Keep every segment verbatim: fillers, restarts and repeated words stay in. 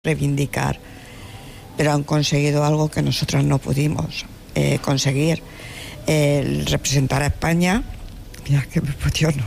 reivindicar, pero han conseguido algo que nosotras no pudimos eh, conseguir, el representar a España. Mira que me emociono.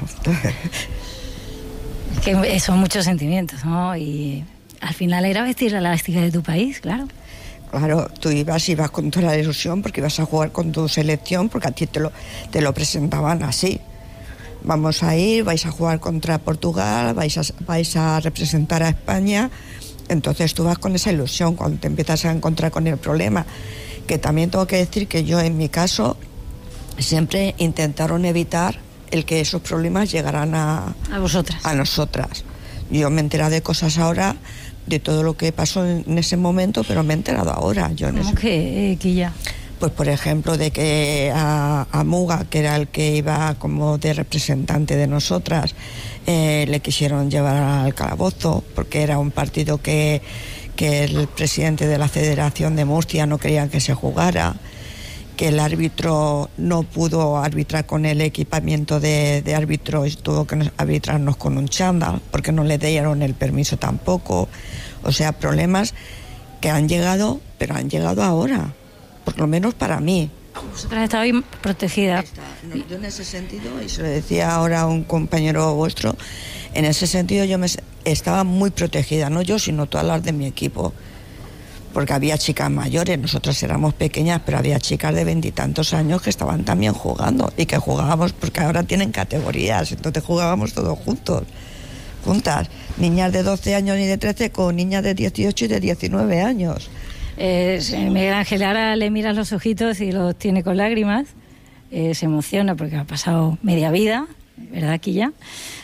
Que son muchos sentimientos, ¿no? Y al final era vestir la elástica de tu país, claro. Claro, tú ibas, ibas con toda la ilusión porque ibas a jugar con tu selección, porque a ti te lo, te lo presentaban así. Vamos a ir, vais a jugar contra Portugal, vais a, vais a representar a España. Entonces tú vas con esa ilusión. Cuando te empiezas a encontrar con el problema, que también tengo que decir que yo en mi caso siempre intentaron evitar el que esos problemas llegaran a, a vosotras, a nosotras. Yo me he enterado de cosas ahora, de todo lo que pasó en ese momento, pero me he enterado ahora. Yo ¿Cómo ese... que, eh, que ya? Pues por ejemplo de que a, a Muga, que era el que iba como de representante de nosotras, eh, le quisieron llevar al calabozo porque era un partido que, que el presidente de la Federación de Murcia no quería que se jugara, que el árbitro no pudo arbitrar con el equipamiento de, de árbitro y tuvo que arbitrarnos con un chándal porque no le dieron el permiso tampoco. O sea, problemas que han llegado, pero han llegado ahora. Por lo menos para mí. Vosotras estabais protegidas. No, yo en ese sentido, y se lo decía ahora a un compañero vuestro, en ese sentido yo me estaba muy protegida, no yo, sino todas las de mi equipo. Porque había chicas mayores, nosotras éramos pequeñas, pero había chicas de veintitantos años que estaban también jugando y que jugábamos, porque ahora tienen categorías, entonces jugábamos todos juntos, juntas. Niñas de doce años y de trece con niñas de dieciocho y de diecinueve años. Eh, Miguel Ángel ahora le miras los ojitos y los tiene con lágrimas, eh, se emociona porque ha pasado media vida, ¿verdad, aquí ya?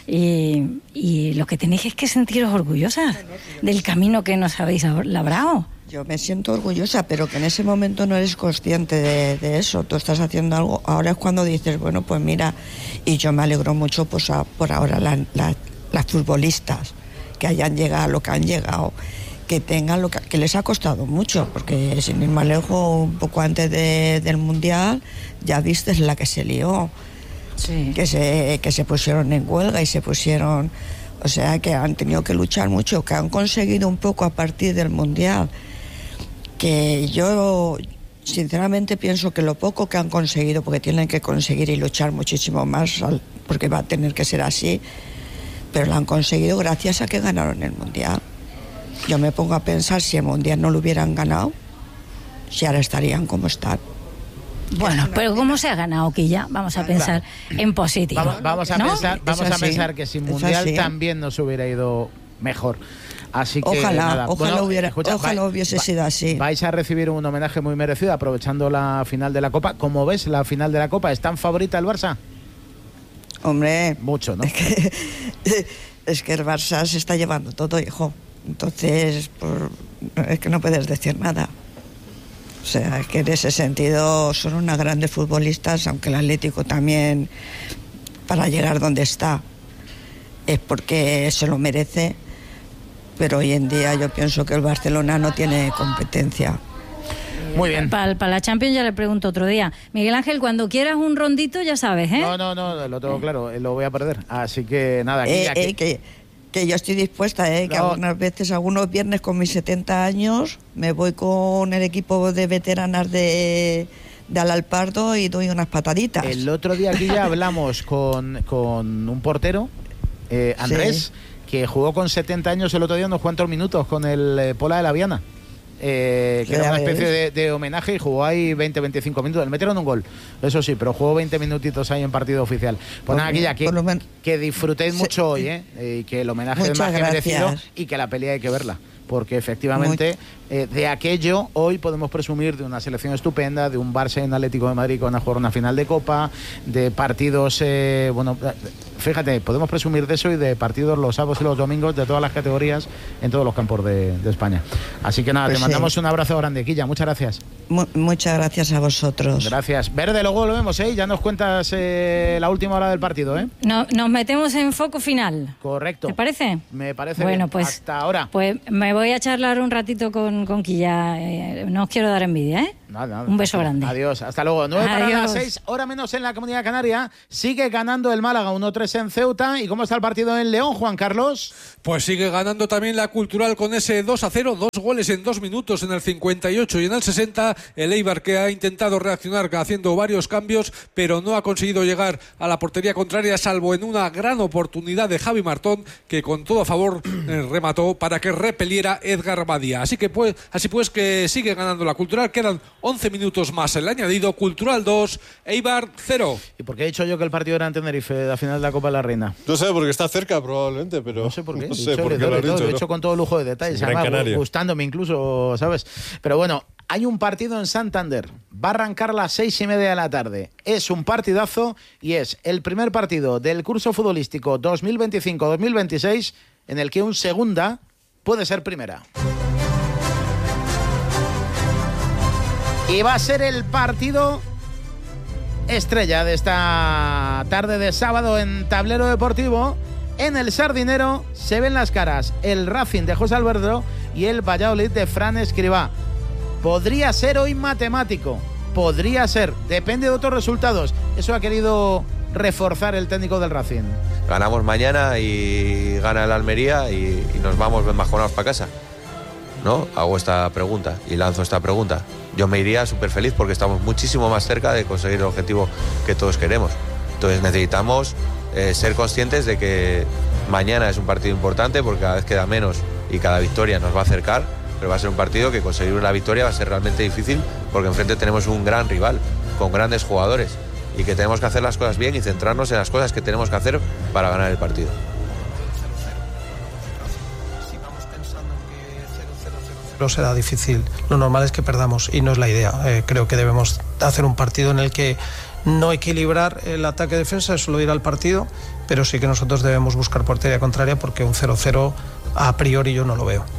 Y, y lo que tenéis es que sentiros orgullosas del camino que nos habéis labrado. Yo me siento orgullosa, pero que en ese momento no eres consciente de, de eso. Tú estás haciendo algo, ahora es cuando dices, bueno, pues mira, y yo me alegro mucho pues a, por ahora la, la, las futbolistas que hayan llegado a lo que han llegado, que tengan lo que, que les ha costado mucho, porque sin ir más lejos, un poco antes de, del Mundial, ya viste la que se lió, sí. que, se, que se pusieron en huelga y se pusieron, o sea, que han tenido que luchar mucho, que han conseguido un poco a partir del Mundial, que yo sinceramente pienso que lo poco que han conseguido, porque tienen que conseguir y luchar muchísimo más, porque va a tener que ser así, pero lo han conseguido gracias a que ganaron el Mundial. Yo me pongo a pensar si el Mundial no lo hubieran ganado, si ahora estarían como están. Bueno, pero ¿cómo se ha ganado, Quilla? Vamos a pensar claro. en positivo. Vamos, vamos a ¿no? pensar, vamos a pensar que sin Mundial también nos hubiera ido mejor. Así que ojalá, nada. ojalá, bueno, hubiera, escucha, ojalá va, hubiese va, sido así. Vais a recibir un homenaje muy merecido aprovechando la final de la Copa. ¿Cómo ves la final de la Copa? ¿Es tan favorita el Barça? Hombre, mucho, ¿no? Es que, es que el Barça se está llevando todo, hijo. Entonces, por, es que no puedes decir nada. O sea, es que en ese sentido son unas grandes futbolistas, aunque el Atlético también, para llegar donde está, es porque se lo merece. Pero hoy en día yo pienso que el Barcelona no tiene competencia. Muy bien. Para pa la Champions ya le pregunto otro día. Miguel Ángel, cuando quieras un rondito ya sabes, ¿eh? No, no, no, lo tengo claro, lo voy a perder. Así que nada, aquí eh, ya eh, que... Que yo estoy dispuesta, ¿eh? No. Que algunas veces, algunos viernes con mis setenta años, me voy con el equipo de veteranas de, de Alalpardo y doy unas pataditas. El otro día aquí ya hablamos con, con un portero, eh, Andrés, sí. que jugó con setenta años el otro día unos cuantos minutos con el eh, Pola de la Viana. Eh, que era una especie de, de homenaje y jugó ahí veinte, veinticinco minutos. Le metieron un gol, eso sí, pero jugó veinte minutitos ahí en partido oficial. Pues nada, aquí ya que, que disfrutéis mucho sí. hoy, ¿eh? Y que el homenaje Muchas es más que gracias. merecido y que la pelea hay que verla. Porque efectivamente eh, de aquello hoy podemos presumir de una selección estupenda, de un Barça y un Atlético de Madrid que van a jugar una final de Copa, de partidos, eh, bueno, fíjate, podemos presumir de eso y de partidos los sábados y los domingos de todas las categorías en todos los campos de, de España. Así que nada, pues te mandamos sí. un abrazo grande, Quilla, muchas gracias. M- muchas gracias a vosotros. Gracias. Verde, luego lo vemos, ¿eh? Ya nos cuentas eh, la última hora del partido, ¿eh? No, nos metemos en foco final. Correcto. ¿Te parece? Me parece bueno, bien. Pues, hasta ahora. Pues me voy a charlar un ratito con, con Quilla. Eh, no os quiero dar envidia, ¿eh? Nada, nada. Un beso grande. Adiós, hasta luego. nueve para las seis, hora menos en la Comunidad Canaria. Sigue ganando el Málaga uno tres en Ceuta. ¿Y cómo está el partido en León, Juan Carlos? Pues sigue ganando también la Cultural con ese dos a cero, dos goles en dos minutos en el cincuenta y ocho y en el sesenta. El Eibar, que ha intentado reaccionar haciendo varios cambios, pero no ha conseguido llegar a la portería contraria, salvo en una gran oportunidad de Javi Martón, que con todo a favor eh, remató para que repeliera Edgar Badía. Así que pues, así pues que sigue ganando la Cultural. Quedan once minutos más el añadido. Cultural dos, Eibar cero. ¿Y por qué he dicho yo que el partido era en Tenerife, la final de la Copa de la Reina? No sé, porque está cerca probablemente, pero no sé por qué. No sé dicho, por qué lo, lo, has dicho, lo he ¿no? hecho con todo lujo de detalles, además, gustándome incluso, ¿sabes? Pero bueno, hay un partido en Santander. Va a arrancar a las seis y media de la tarde. Es un partidazo y es el primer partido del curso futbolístico dos mil veinticinco dos mil veintiséis en el que un segunda puede ser primera. Y va a ser el partido estrella de esta tarde de sábado en Tablero Deportivo. En el Sardinero se ven las caras el Racing de José Alberto y el Valladolid de Fran Escribá. Podría ser hoy matemático, podría ser, depende de otros resultados. Eso ha querido reforzar el técnico del Racing. Ganamos mañana y gana el Almería y, y nos vamos bajonados para casa, ¿no? Hago esta pregunta y lanzo esta pregunta. Yo me iría súper feliz porque estamos muchísimo más cerca de conseguir el objetivo que todos queremos. Entonces necesitamos eh, ser conscientes de que mañana es un partido importante porque cada vez queda menos y cada victoria nos va a acercar, pero va a ser un partido que conseguir la victoria va a ser realmente difícil porque enfrente tenemos un gran rival con grandes jugadores y que tenemos que hacer las cosas bien y centrarnos en las cosas que tenemos que hacer para ganar el partido. Será difícil, lo normal es que perdamos y no es la idea. Eh, creo que debemos hacer un partido en el que no equilibrar el ataque-defensa, eso lo dirá el partido, pero sí que nosotros debemos buscar portería contraria porque un cero cero a priori yo no lo veo.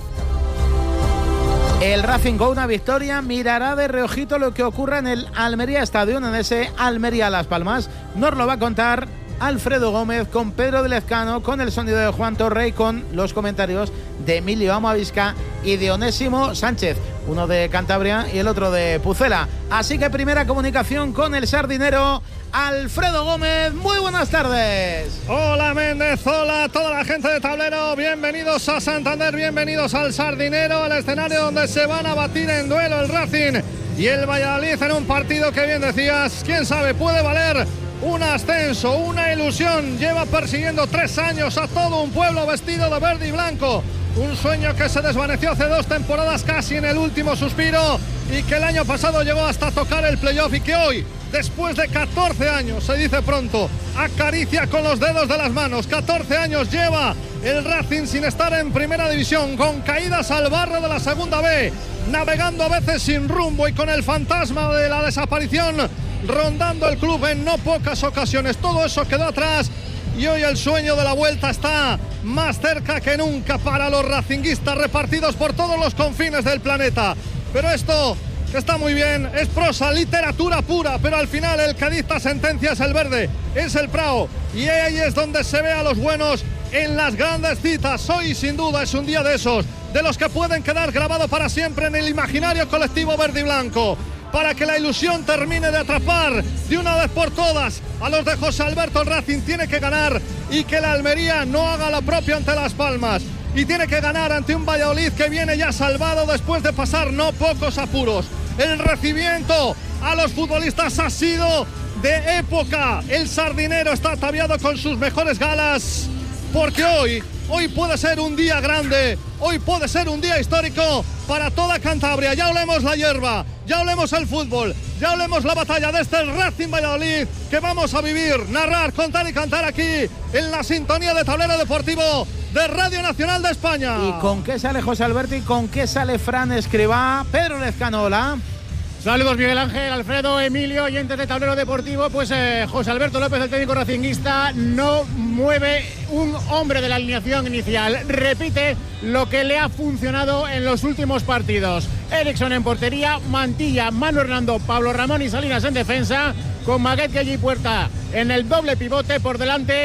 El Racing con una victoria mirará de reojito lo que ocurra en el Almería Stadium, en ese Almería Las Palmas. Nos lo va a contar Alfredo Gómez con Pedro de Lezcano, con el sonido de Juan Torre y con los comentarios de Emilio Amavisca y de Onésimo Sánchez, uno de Cantabria y el otro de Pucela. Así que primera comunicación con el Sardinero, Alfredo Gómez. Muy buenas tardes. Hola Méndez, hola a toda la gente de Tablero, bienvenidos a Santander, bienvenidos al Sardinero, al escenario donde se van a batir en duelo el Racing y el Valladolid en un partido que, bien decías, quién sabe, puede valer un ascenso, una ilusión. Lleva persiguiendo tres años a todo un pueblo vestido de verde y blanco. Un sueño que se desvaneció hace dos temporadas, casi en el último suspiro, y que el año pasado llegó hasta tocar el playoff y que hoy, después de catorce años, se dice pronto, acaricia con los dedos de las manos. catorce años lleva el Racing sin estar en primera división, con caídas al barro de la segunda B, navegando a veces sin rumbo y con el fantasma de la desaparición rondando el club en no pocas ocasiones. Todo eso quedó atrás y hoy el sueño de la vuelta está más cerca que nunca para los racinguistas repartidos por todos los confines del planeta. Pero esto, que está muy bien, es prosa, literatura pura, pero al final el cadista sentencia es el verde, es el Prao, y ahí es donde se ve a los buenos en las grandes citas. Hoy sin duda es un día de esos, de los que pueden quedar grabados para siempre en el imaginario colectivo verde y blanco, para que la ilusión termine de atrapar de una vez por todas a los de José Alberto. El Racing tiene que ganar y que la Almería no haga lo propio ante Las Palmas, y tiene que ganar ante un Valladolid que viene ya salvado después de pasar no pocos apuros. El recibimiento a los futbolistas ha sido de época. El Sardinero está ataviado con sus mejores galas, porque hoy Hoy puede ser un día grande, hoy puede ser un día histórico para toda Cantabria. Ya olemos la hierba, ya olemos el fútbol, ya olemos la batalla de este Racing Valladolid que vamos a vivir, narrar, contar y cantar aquí en la sintonía de Tablero Deportivo de Radio Nacional de España. ¿Y con qué sale José Alberto y con qué sale Fran Escribá? Pedro Lezcano, hola. Saludos Miguel Ángel, Alfredo, Emilio, oyentes de Tablero Deportivo. Pues eh, José Alberto López, el técnico racinguista, no mueve un hombre de la alineación inicial. Repite lo que le ha funcionado en los últimos partidos. Erickson en portería, Mantilla, Manu Hernando, Pablo Ramón y Salinas en defensa, con Maguet, Gueye y Puerta en el doble pivote. Por delante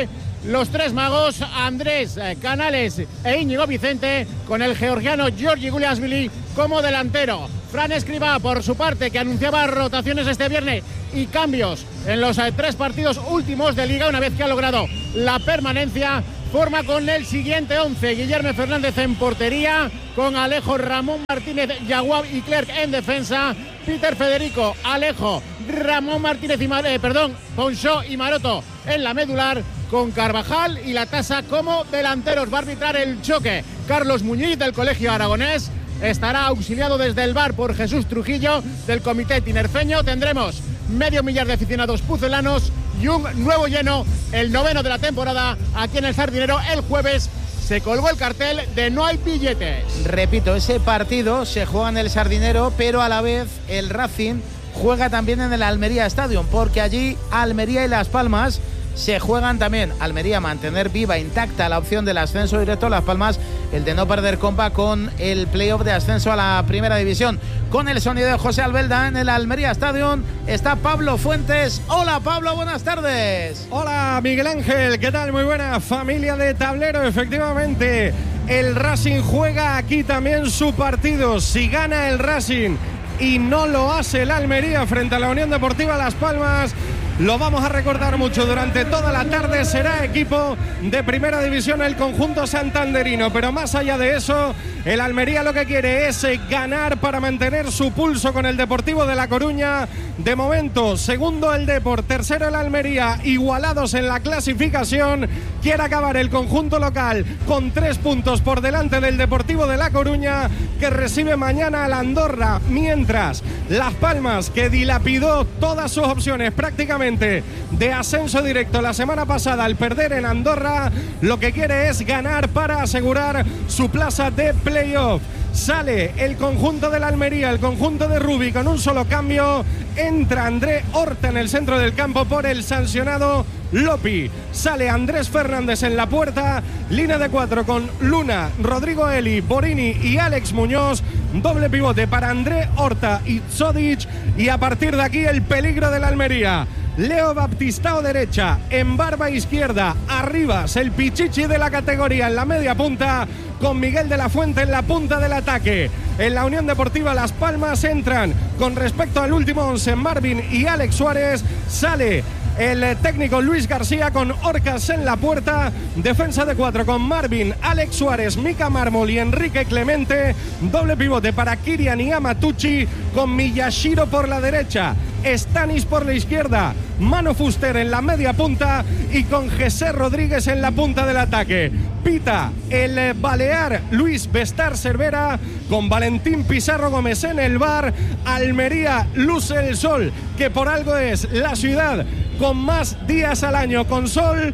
los tres magos, Andrés Canales e Íñigo Vicente, con el georgiano Georgi Guliasvili como delantero. Fran Escribá, por su parte, que anunciaba rotaciones este viernes y cambios en los eh, tres partidos últimos de Liga, una vez que ha logrado la permanencia, forma con el siguiente once: Guillermo Fernández en portería, con Alejo, Ramón Martínez, Yaguab y Clerc en defensa, Peter Federico, Alejo, Ramón Martínez y Mar- eh, perdón, Ponchó y Maroto en la medular, con Carvajal y La Tasa como delanteros. Va a arbitrar el choque Carlos Muñiz, del Colegio Aragonés. Estará auxiliado desde el V A R por Jesús Trujillo, del Comité Tinerfeño. Tendremos medio millar de aficionados pucelanos y un nuevo lleno, el noveno de la temporada, aquí en el Sardinero. El jueves se colgó el cartel de no hay billetes. Repito, ese partido se juega en el Sardinero, pero a la vez el Racing juega también en el Almería Stadium, porque allí Almería y Las Palmas se juegan también. Almería mantener viva, intacta la opción del ascenso directo. Las Palmas el de no perder compa con el playoff de ascenso a la primera división. Con el sonido de José Albelda en el Almería Stadium está Pablo Fuentes. Hola Pablo, buenas tardes. Hola Miguel Ángel, ¿qué tal? Muy buena familia de Tablero. Efectivamente, el Racing juega aquí también su partido. Si gana el Racing y no lo hace el Almería frente a la Unión Deportiva Las Palmas, lo vamos a recordar mucho durante toda la tarde. Será equipo de primera división el conjunto santanderino, pero más allá de eso, el Almería lo que quiere es ganar para mantener su pulso con el Deportivo de La Coruña. De momento, segundo el Depor, tercero el Almería, igualados en la clasificación. Quiere acabar el conjunto local con tres puntos por delante del Deportivo de La Coruña, que recibe mañana al Andorra, mientras Las Palmas, que dilapidó todas sus opciones prácticamente de ascenso directo la semana pasada al perder en Andorra, lo que quiere es ganar para asegurar su plaza de playoff. Sale el conjunto de la Almería, el conjunto de Rubi, con un solo cambio. Entra André Horta en el centro del campo por el sancionado Lopi. Sale Andrés Fernández en la puerta. Línea de cuatro con Luna, Rodrigo Eli, Borini y Alex Muñoz. Doble pivote para André Horta y Zodic. Y a partir de aquí el peligro de la Almería. Leo Baptistao derecha, en Barba izquierda, Arribas, el pichichi de la categoría en la media punta, con Miguel de la Fuente en la punta del ataque. En la Unión Deportiva Las Palmas entran, con respecto al último once, Marvin y Alex Suárez. Sale el técnico Luis García con Orcas en la puerta. Defensa de cuatro con Marvin, Alex Suárez, Mika Mármol y Enrique Clemente. Doble pivote para Kirian y Amatucci, con Miyashiro por la derecha, Stanis por la izquierda, Mano Fuster en la media punta y con José Rodríguez en la punta del ataque. Pita el balear Luis Bestar Cervera, con Valentín Pizarro Gómez en el V A R. Almería luce el sol, que por algo es la ciudad con más días al año con sol,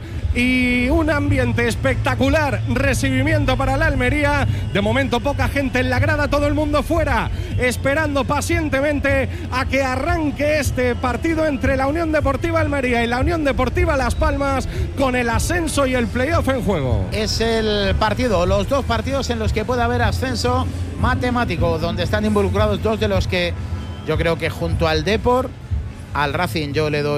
y un ambiente espectacular. Recibimiento para la Almería. De momento poca gente en la grada, todo el mundo fuera, esperando pacientemente a que arranque este partido entre la Unión Deportiva Almería y la Unión Deportiva Las Palmas, con el ascenso y el playoff en juego. Es el partido, los dos partidos en los que puede haber ascenso matemático, donde están involucrados dos de los que yo creo que, junto al Depor, al Racing yo le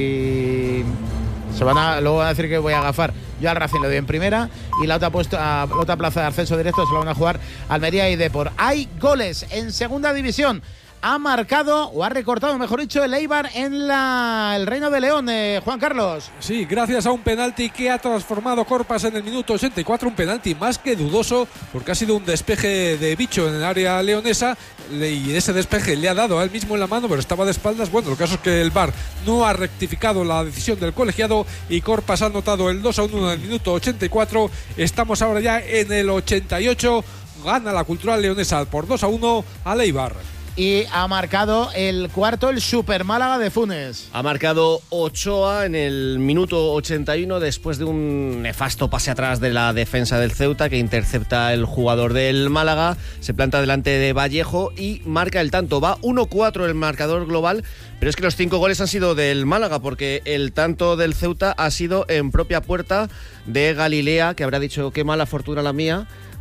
doy... Se van a, luego van a decir que voy a agafar. Yo al Racing le doy en primera, y la otra, puesto, a, la otra plaza de ascenso directo se la van a jugar Almería y Depor. Hay goles en segunda división. Ha marcado, o ha recortado, mejor dicho, el Eibar en la, el Reino de León, eh, Juan Carlos. Sí, gracias a un penalti que ha transformado Corpas en el minuto ochenta y cuatro, un penalti más que dudoso, porque ha sido un despeje de bicho en el área leonesa, y ese despeje le ha dado a él mismo en la mano, pero estaba de espaldas. Bueno, el caso es que el V A R no ha rectificado la decisión del colegiado, y Corpas ha anotado el dos a uno en el minuto ochenta y cuatro. Estamos ahora ya en el ochenta y ocho, gana la Cultural Leonesa por dos a uno al Eibar. Y ha marcado el cuarto el Super Málaga de Funes. Ha marcado Ochoa en el minuto ochenta y uno, después de un nefasto pase atrás de la defensa del Ceuta, que intercepta el jugador del Málaga, se planta delante de Vallejo y marca el tanto. Va uno cuatro el marcador global, pero es que los cinco goles han sido del Málaga, porque el tanto del Ceuta ha sido en propia puerta de Galilea, que habrá dicho qué mala fortuna la mía.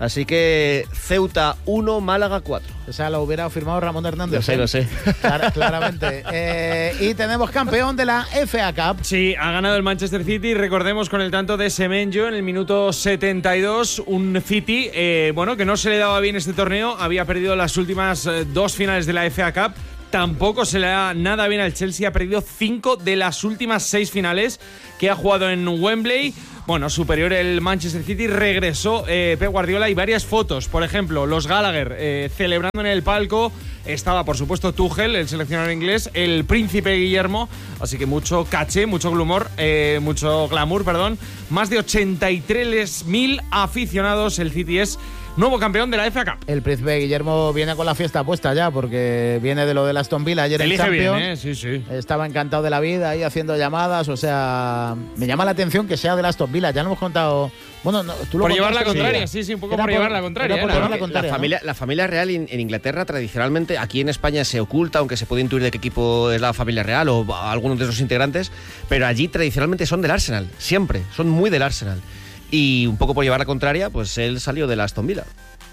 Así que Ceuta uno, Málaga cuatro. O sea, lo hubiera firmado Ramón Hernández. Lo sé, lo sé. Clar, claramente. Eh, y tenemos campeón de la F A Cup. Sí, ha ganado el Manchester City, recordemos, con el tanto de Semenyo en el minuto setenta y dos. Un City, eh, bueno, que no se le daba bien este torneo, había perdido las últimas eh, dos finales de la F A Cup. Tampoco se le da nada bien al Chelsea, ha perdido cinco de las últimas seis finales que ha jugado en Wembley. Bueno, superior el Manchester City, regresó eh, Pep Guardiola y varias fotos. Por ejemplo, los Gallagher eh, celebrando en el palco. Estaba, por supuesto, Tuchel, el seleccionador inglés, el príncipe Guillermo. Así que mucho caché, mucho glamour, eh, mucho glamour, perdón. Más de ochenta y tres mil aficionados. El City es nuevo campeón de la F A Cup. El príncipe Guillermo viene con la fiesta puesta ya, porque viene de lo del Aston Villa ayer en Champions. Bien, ¿eh? Sí, sí. Estaba encantado de la vida ahí haciendo llamadas. O sea, me llama la atención que sea del Aston Villa. Ya lo hemos contado. Bueno, no, tú lo por llevar la sí. contraria, sí, sí, un poco por, por llevar la contraria. Por ¿eh? llevar la, la, contraria la, familia, ¿no? la familia real en, en Inglaterra, tradicionalmente, aquí en España se oculta, aunque se puede intuir de qué equipo es la familia real o algunos de sus integrantes, pero allí tradicionalmente son del Arsenal, siempre, son muy del Arsenal. Y un poco por llevar la contraria, pues él salió del Aston Villa.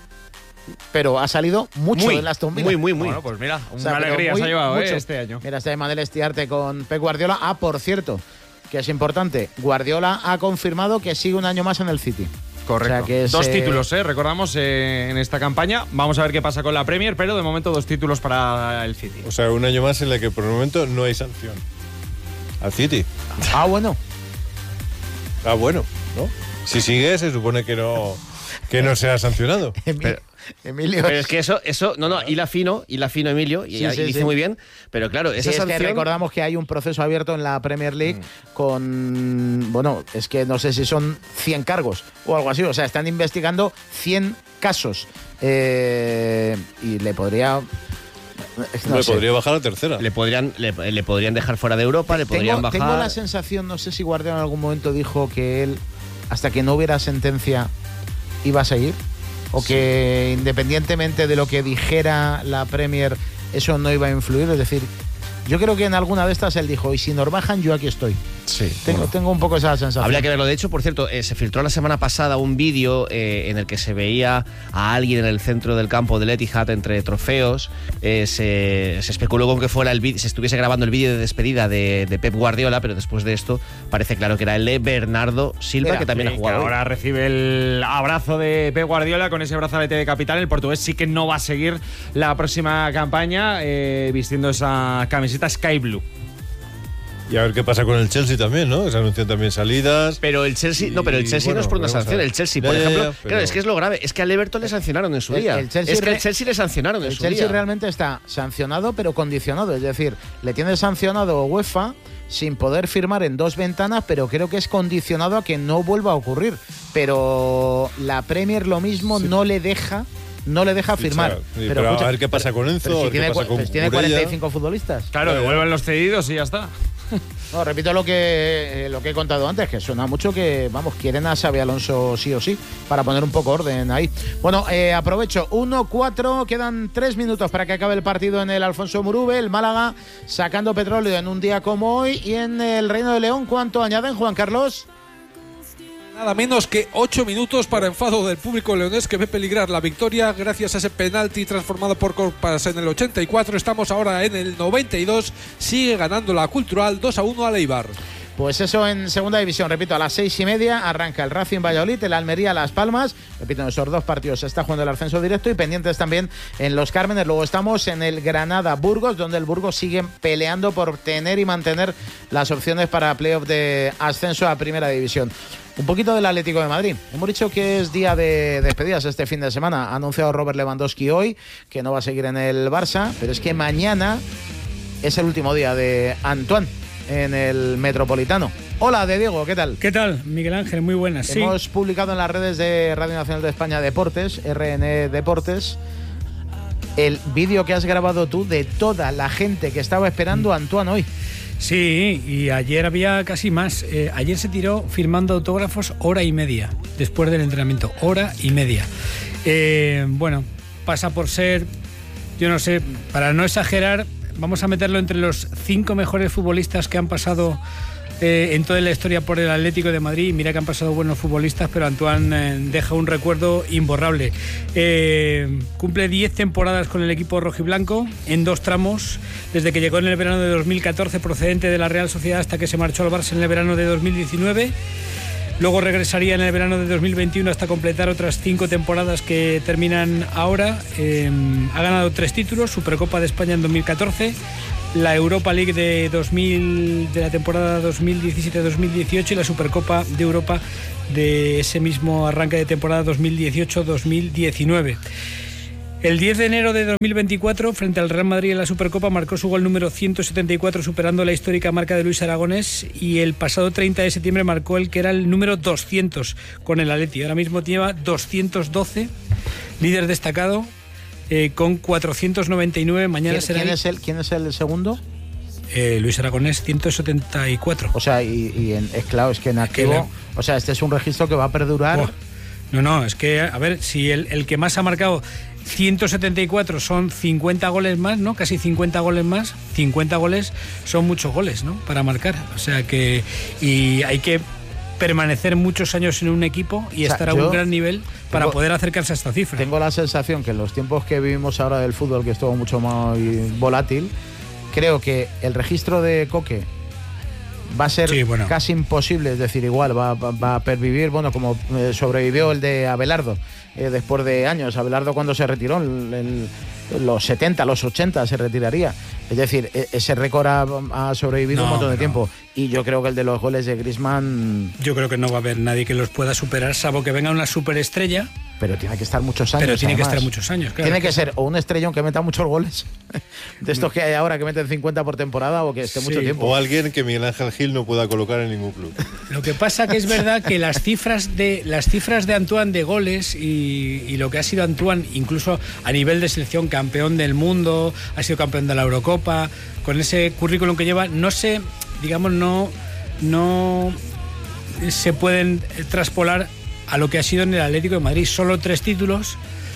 Pero ha salido mucho muy, del Aston Villa. Muy, muy, muy. Bueno, pues mira, una o sea, alegría muy, se ha llevado mucho. eh, este año. Mira, está Manel Estiarte con Pep Guardiola. Ah, por cierto, que es importante, Guardiola ha confirmado que sigue un año más en el City. Correcto. O sea que es, dos eh... títulos, eh, recordamos, eh, en esta campaña. Vamos a ver qué pasa con la Premier, pero de momento dos títulos para el City. O sea, un año más en el que por el momento no hay sanción al City. Ah, bueno. Ah, bueno, ¿no? Si sigue, se supone que no, que no será sancionado. Pero, Emilio. Pero es que eso, eso, no, no, hila fino, hila fino Emilio, y, sí, sí, y dice sí. muy bien, pero claro, esa sí, sanción... es que recordamos que hay un proceso abierto en la Premier League mm. con, bueno, es que no sé si son cien cargos o algo así, o sea, están investigando cien casos eh, y le podría... No le sé. podría bajar a tercera. Le podrían, le, le podrían dejar fuera de Europa, le tengo, podrían bajar... Tengo la sensación, no sé si Guardiola en algún momento dijo que él, hasta que no hubiera sentencia, iba a seguir. O sí. que independientemente de lo que dijera la Premier, eso no iba a influir. Es decir, yo creo que en alguna de estas él dijo, y si nos bajan, yo aquí estoy. Sí. Tengo, bueno. tengo un poco esa sensación. Habría que verlo. De hecho, por cierto, eh, se filtró la semana pasada un vídeo eh, en el que se veía a alguien en el centro del campo del Etihad entre trofeos. Eh, se, se especuló con que fuera el vídeo, se estuviese grabando el vídeo de despedida de, de Pep Guardiola, pero después de esto parece claro que era el de Bernardo Silva, Mira, que también sí, ha jugado. Que ahora recibe el abrazo de Pep Guardiola con ese brazalete de capitán. El portugués sí que no va a seguir la próxima campaña eh, vistiendo esa camiseta Sky Blue. Y a ver qué pasa con el Chelsea también, ¿no? Se anuncian también salidas. Pero el Chelsea, y, no, pero el Chelsea bueno, no es por una sanción. El Chelsea, por ya, ejemplo, ya, ya, pero... claro, es que es lo grave. Es que al Everton le sancionaron en su el, día. El Chelsea es que re... el Chelsea le sancionaron en el su Chelsea día. El Chelsea realmente está sancionado, pero condicionado. Es decir, le tiene sancionado UEFA sin poder firmar en dos ventanas, pero creo que es condicionado a que no vuelva a ocurrir. Pero la Premier lo mismo, sí. no le deja... No le deja firmar. Sí, pero, pero escucha, a ver qué pasa con Enzo. Pero si tiene, pasa con pues tiene cuarenta y cinco futbolistas. Claro, devuelven los cedidos y ya está. No, repito lo que eh, lo que he contado antes, que suena mucho que, vamos, quieren a Xabi Alonso sí o sí, para poner un poco orden ahí. Bueno, eh, aprovecho, uno cuatro, quedan tres minutos para que acabe el partido en el Alfonso Murube, el Málaga sacando petróleo en un día como hoy, y en el Reino de León, ¿cuánto añaden, Juan Carlos? Nada menos que ocho minutos para enfado del público leonés, que ve peligrar la victoria gracias a ese penalti transformado por Corpas en el ochenta y cuatro. Estamos ahora en el noventa y dos. Sigue ganando la Cultural dos a uno al Eibar. Pues eso en segunda división, repito, a las seis y media arranca el Racing Valladolid, el Almería Las Palmas, repito, en esos dos partidos se está jugando el ascenso directo y pendientes también en Los Cármenes. Luego estamos en el Granada Burgos, donde el Burgos sigue peleando por tener y mantener las opciones para playoff de ascenso a primera división. Un poquito del Atlético de Madrid. Hemos dicho que es día de despedidas este fin de semana. Ha anunciado Robert Lewandowski hoy que no va a seguir en el Barça, pero es que mañana es el último día de Antoine en el Metropolitano. Hola, de Diego, ¿qué tal? ¿Qué tal, Miguel Ángel? Muy buenas. Hemos sí. publicado en las redes de Radio Nacional de España Deportes, R N Deportes, el vídeo que has grabado tú de toda la gente que estaba esperando a Antoine hoy. Sí, y ayer había casi más. Eh, ayer se tiró firmando autógrafos hora y media, después del entrenamiento, hora y media. Eh, bueno, pasa por ser, yo no sé, para no exagerar, vamos a meterlo entre los cinco mejores futbolistas que han pasado eh, en toda la historia por el Atlético de Madrid. Mira que han pasado buenos futbolistas, pero Antoine eh, deja un recuerdo imborrable. Eh, cumple diez temporadas con el equipo rojiblanco en dos tramos, desde que llegó en el verano de dos mil catorce procedente de la Real Sociedad hasta que se marchó al Barça en el verano de dos mil diecinueve. Luego regresaría en el verano de dos mil veintiuno hasta completar otras cinco temporadas que terminan ahora. Eh, ha ganado tres títulos: Supercopa de España en dos mil catorce, la Europa League de, dos mil, de la temporada dos mil diecisiete dos mil dieciocho y la Supercopa de Europa de ese mismo arranque de temporada dos mil dieciocho dos mil diecinueve. El diez de enero de dos mil veinticuatro, frente al Real Madrid en la Supercopa, marcó su gol número ciento setenta y cuatro, superando la histórica marca de Luis Aragonés, y el pasado treinta de septiembre marcó el que era el número doscientos con el Atleti. Ahora mismo lleva doscientos doce, líder destacado, eh, con cuatrocientos noventa y nueve. Mañana ¿Quién, será ¿quién, el, es el, ¿Quién es el segundo? Eh, Luis Aragonés, ciento setenta y cuatro. O sea, y, y en, es claro, es que en activo, Claro. o sea, este es un registro que va a perdurar. Oh. No, no, es que, a ver, si el, el que más ha marcado ciento setenta y cuatro son cincuenta goles más, ¿no? Casi cincuenta goles más. cincuenta goles son muchos goles, ¿no? Para marcar. O sea que... Y hay que permanecer muchos años en un equipo y o sea, estar a un gran nivel para tengo, poder acercarse a esta cifra. Tengo la sensación que en los tiempos que vivimos ahora del fútbol, que es todo mucho más volátil, creo que el registro de Coque va a ser sí, bueno. casi imposible, es decir, igual va, va, va a pervivir, bueno, como eh, sobrevivió el de Abelardo eh, después de años. Abelardo cuando se retiró, en, en los setenta, los ochenta se retiraría. Es decir, ese récord ha, ha sobrevivido no, un montón de no. tiempo. Y yo creo que el de los goles de Griezmann... Yo creo que no va a haber nadie que los pueda superar, salvo que venga una superestrella. Pero tiene que estar muchos años. Pero tiene además. que estar muchos años, claro. Tiene que ser o un estrellón que meta muchos goles, de estos que hay ahora que meten cincuenta por temporada, o que esté sí. mucho tiempo. O alguien que Miguel Ángel Gil no pueda colocar en ningún club. Lo que pasa que es verdad que las cifras de las cifras de Antoine de goles y, y lo que ha sido Antoine, incluso a nivel de selección, campeón del mundo, ha sido campeón de la Eurocopa, con ese currículum que lleva, no se, digamos, no, no se pueden traspolar a lo que ha sido en el Atlético de Madrid. Solo tres títulos,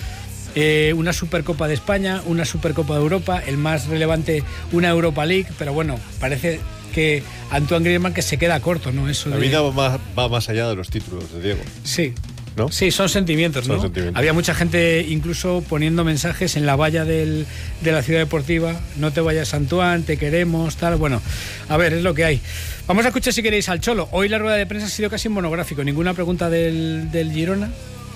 eh, una Supercopa de España, una Supercopa de Europa, el más relevante, una Europa League, pero bueno, parece que Antoine Griezmann que se queda corto, ¿no? Eso la de... vida va más, va más allá de los títulos de Diego. Sí. ¿No? Sí, son sentimientos, ¿no? Son sentimientos. Había mucha gente incluso poniendo mensajes en la valla del, de la ciudad deportiva: no te vayas, Antoine, te queremos, tal. Bueno, a ver, es lo que hay. Vamos a escuchar, si queréis, al Cholo. Hoy la rueda de prensa ha sido casi monográfico, ninguna pregunta del, del Girona.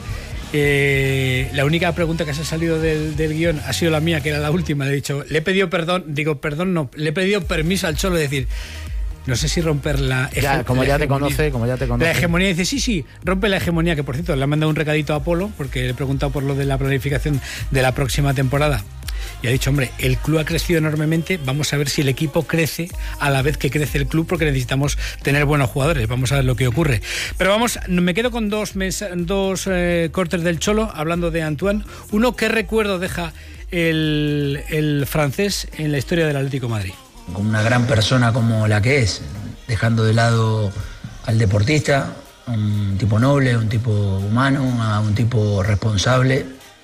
Eh, la única pregunta que se ha salido del, del guión ha sido la mía, que era la última. Le he dicho, le he pedido perdón, digo, perdón, no, le he pedido permiso al Cholo de decir... No sé si romper la ya, como la ya te conoce, como ya te conoce. La hegemonía, dice, sí, sí, rompe la hegemonía, que por cierto le ha mandado un recadito a Polo, porque le he preguntado por lo de la planificación de la próxima temporada. Y ha dicho, hombre, el club ha crecido enormemente, vamos a ver si el equipo crece a la vez que crece el club, porque necesitamos tener buenos jugadores, vamos a ver lo que ocurre. Pero vamos, me quedo con dos, mesa, dos eh, cortes del Cholo, hablando de Antoine. Uno, ¿qué recuerdo deja el, el francés en la historia del Atlético de Madrid? Con una gran persona como la que es, dejando de lado al deportista, un tipo noble, un tipo humano, a un tipo responsable,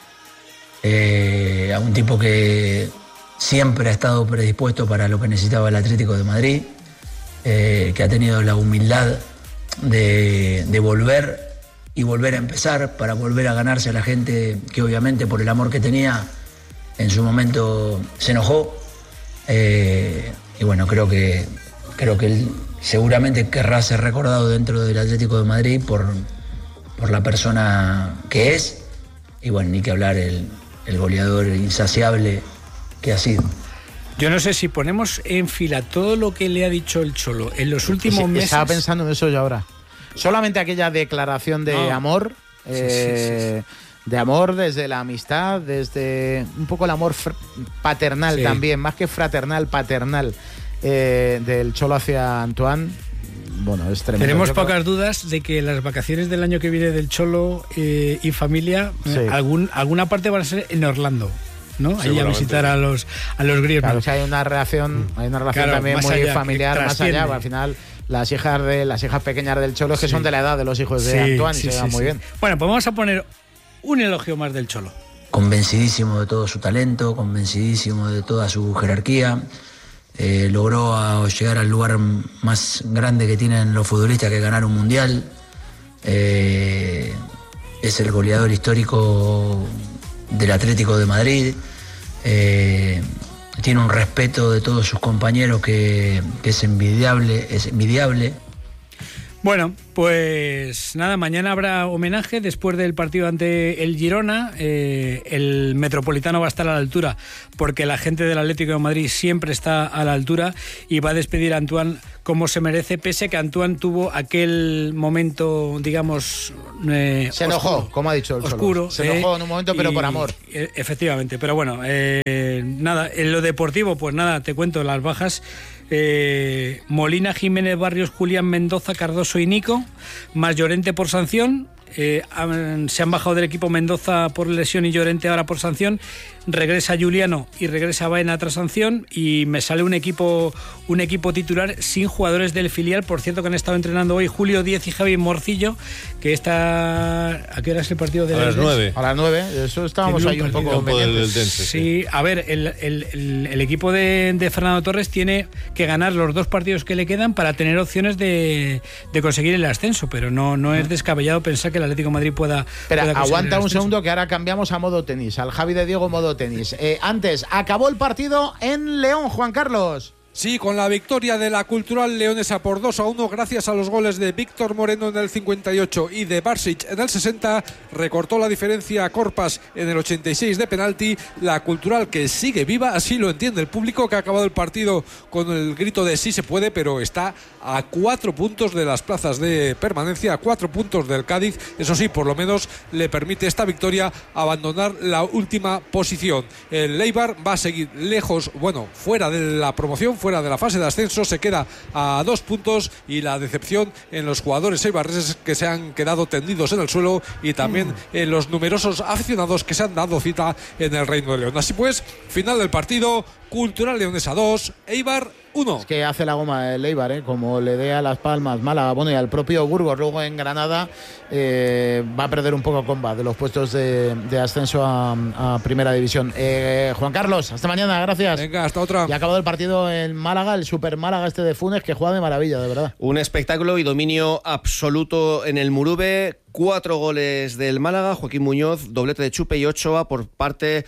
eh, a un tipo que siempre ha estado predispuesto para lo que necesitaba el Atlético de Madrid, eh, que ha tenido la humildad de, de volver y volver a empezar, para volver a ganarse a la gente que obviamente por el amor que tenía en su momento se enojó. Eh, y bueno, creo que creo que él seguramente querrá ser recordado dentro del Atlético de Madrid por, por la persona que es, y bueno, ni que hablar el, el goleador insaciable que ha sido. Yo no sé si ponemos en fila todo lo que le ha dicho el Cholo en los últimos sí, meses. Estaba pensando en eso yo ahora. Solamente aquella declaración de no. amor, eh, sí, sí, sí. de amor desde la amistad, desde un poco el amor paternal sí. también, más que fraternal, paternal, eh, del Cholo hacia Antoine. Bueno, es tremendo. Tenemos pocas dudas de que las vacaciones del año que viene del Cholo eh, y familia, sí. algún, alguna parte van a ser en Orlando, ¿no? Ahí a visitar a los a los Griezmann. Claro, o sea, hay una relación, hay una relación claro, también muy allá, familiar, más allá. Al final, las hijas de las hijas pequeñas del Cholo es que sí. son de la edad de los hijos de sí, Antoine, sí, y se sí, sí, muy sí. bien. Bueno, pues vamos a poner un elogio más del Cholo. Convencidísimo de todo su talento, convencidísimo de toda su jerarquía, eh, logró a, llegar al lugar más grande que tienen los futbolistas, que es ganar un mundial. Eh, es el goleador histórico del Atlético de Madrid. Eh, tiene un respeto de todos sus compañeros que, que es envidiable, es envidiable. Bueno, pues nada, mañana habrá homenaje después del partido ante el Girona. Eh, el Metropolitano va a estar a la altura porque la gente del Atlético de Madrid siempre está a la altura y va a despedir a Antoine como se merece, pese a que Antoine tuvo aquel momento, digamos... Eh, se enojó, oscuro, como ha dicho el oscuro. Se enojó eh, en un momento, pero y, por amor. Eh, efectivamente, pero bueno, eh, nada, en lo deportivo, pues nada, te cuento las bajas. Eh, Molina, Jiménez, Barrios, Julián, Mendoza, Cardoso y Nico, más Llorente por sanción. Eh, han, se han bajado del equipo Mendoza por lesión y Llorente ahora por sanción. Regresa Juliano y regresa Baena tras sanción y me sale un equipo un equipo titular sin jugadores del filial. Por cierto, que han estado entrenando hoy Julio Díez y Javi Morcillo, que está... ¿A qué hora es el partido de a las nueve? A las nueve, eso estábamos ahí un poco pendientes. Del sí, sí, a ver, el, el, el, el equipo de, de Fernando Torres tiene que ganar los dos partidos que le quedan para tener opciones de, de conseguir el ascenso, pero no, no es descabellado pensar que el Atlético de Madrid pueda... Pero pueda aguanta un segundo, que ahora cambiamos a modo tenis, al Javi de Diego modo tenis. Eh, antes, acabó el partido en León, Juan Carlos. Sí, con la victoria de la Cultural Leonesa por dos a uno, gracias a los goles de Víctor Moreno en el cincuenta y ocho y de Barsic en el sesenta, recortó la diferencia a Corpas en el ochenta y seis de penalti. La Cultural, que sigue viva, así lo entiende el público, que ha acabado el partido con el grito de sí se puede, pero está a cuatro puntos de las plazas de permanencia, a cuatro puntos del Cádiz. Eso sí, por lo menos le permite esta victoria abandonar la última posición. El Eibar va a seguir lejos, bueno, fuera de la promoción, fuera de la fase de ascenso, se queda a dos puntos, y la decepción en los jugadores eibarreses, que se han quedado tendidos en el suelo, y también en los numerosos aficionados que se han dado cita en el Reino de León. Así pues, final del partido, Cultural Leonesa dos, Eibar uno. Es que hace la goma el Eibar, ¿eh? Como le dé a Las Palmas, Málaga, bueno, y al propio Burgos luego en Granada, eh, va a perder un poco comba de los puestos de, de ascenso a, a Primera División. Eh, Juan Carlos, hasta mañana, gracias. Venga, hasta otra. Y ha acabado el partido en Málaga, el Super Málaga este de Funes, que juega de maravilla, de verdad. Un espectáculo y dominio absoluto en el Murube. Cuatro goles del Málaga, Joaquín Muñoz, doblete de Chupe y Ochoa por parte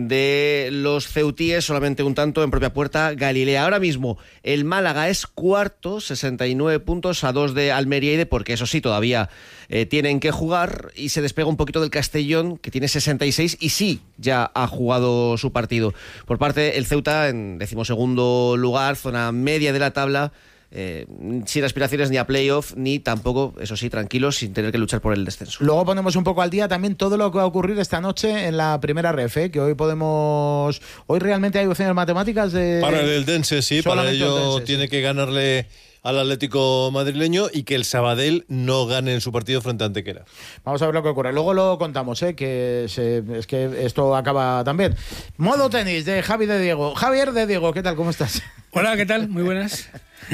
de los ceutíes, solamente un tanto en propia puerta Galilea. Ahora mismo el Málaga es cuarto, sesenta y nueve puntos, a dos de Almería y de, porque eso sí, todavía eh, tienen que jugar, y se despega un poquito del Castellón, que tiene sesenta y seis y sí, ya ha jugado su partido. Por parte el Ceuta en decimosegundo lugar, zona media de la tabla, Eh, sin aspiraciones ni a playoff, ni tampoco, eso sí, tranquilos, sin tener que luchar por el descenso. Luego ponemos un poco al día también todo lo que va a ocurrir esta noche en la primera ref, ¿eh? Que hoy podemos... Hoy realmente hay opciones matemáticas de... Para el Eldense, sí, para ello Eldense, tiene sí. que ganarle al Atlético madrileño y que el Sabadell no gane en su partido frente a Antequera. Vamos a ver lo que ocurre. Luego lo contamos, ¿eh? Que se, es que esto acaba también. Modo tenis de Javi de Diego. Javier de Diego, ¿qué tal? ¿Cómo estás? Hola, ¿qué tal? Muy buenas.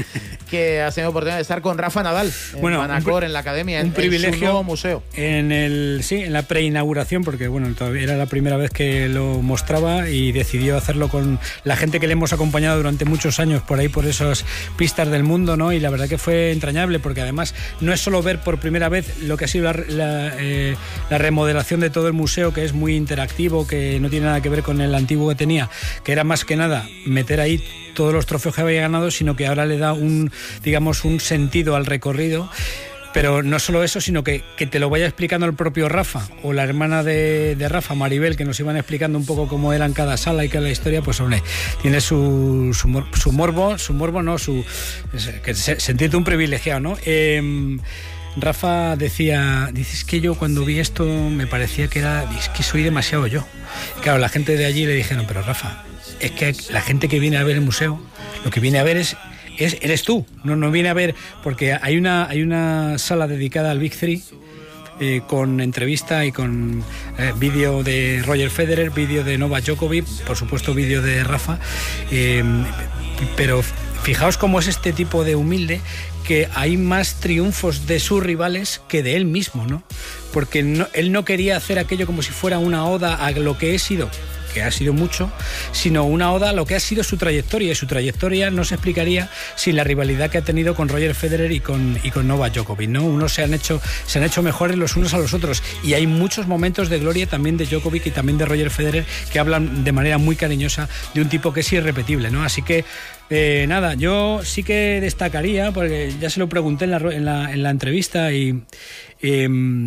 Que has tenido oportunidad de estar con Rafa Nadal en bueno, Manacor, en la academia, un en, privilegio, en su nuevo museo. En el sí, en la preinauguración, porque bueno, todavía era la primera vez que lo mostraba y decidió hacerlo con la gente que le hemos acompañado durante muchos años por ahí, por esas pistas del mundo, ¿no? Y la verdad que fue entrañable, porque además no es solo ver por primera vez lo que ha sido la, la, eh, la remodelación de todo el museo, que es muy interactivo, que no tiene nada que ver con el antiguo que tenía, que era más que nada meter ahí todos los trofeos que había ganado, sino que ahora le da un, digamos, un sentido al recorrido. Pero no solo eso, sino que, que te lo vaya explicando el propio Rafa o la hermana de, de Rafa, Maribel, que nos iban explicando un poco cómo era en cada sala y qué la historia, pues hombre, tiene su, su, mor, su morbo, su morbo, no, su que se, sentirte un privilegiado, ¿no? Eh, Rafa decía, dices que yo cuando vi esto me parecía que era, es que soy demasiado yo. Claro, la gente de allí le dijeron, pero Rafa, es que la gente que viene a ver el museo, lo que viene a ver es, es eres tú, no, no viene a ver, porque hay una, hay una sala dedicada al Big Three, eh, con entrevista y con eh, vídeo de Roger Federer, vídeo de Novak Djokovic, por supuesto vídeo de Rafa, eh, pero fijaos cómo es este tipo de humilde, que hay más triunfos de sus rivales que de él mismo, ¿no? Porque no, él no quería hacer aquello como si fuera una oda a lo que he sido, que ha sido mucho, sino una oda a lo que ha sido su trayectoria, y su trayectoria no se explicaría sin la rivalidad que ha tenido con Roger Federer y con, y con Novak Djokovic, ¿no? Unos se han hecho se han hecho mejores los unos a los otros, y hay muchos momentos de gloria también de Djokovic y también de Roger Federer que hablan de manera muy cariñosa de un tipo que es irrepetible, ¿no? Así que Eh, nada, yo sí que destacaría, porque ya se lo pregunté en la, en la, en la entrevista, y eh,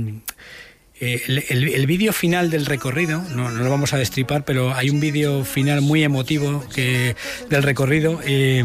el, el, el vídeo final del recorrido, no, no lo vamos a destripar, pero hay un vídeo final muy emotivo que, del recorrido, eh,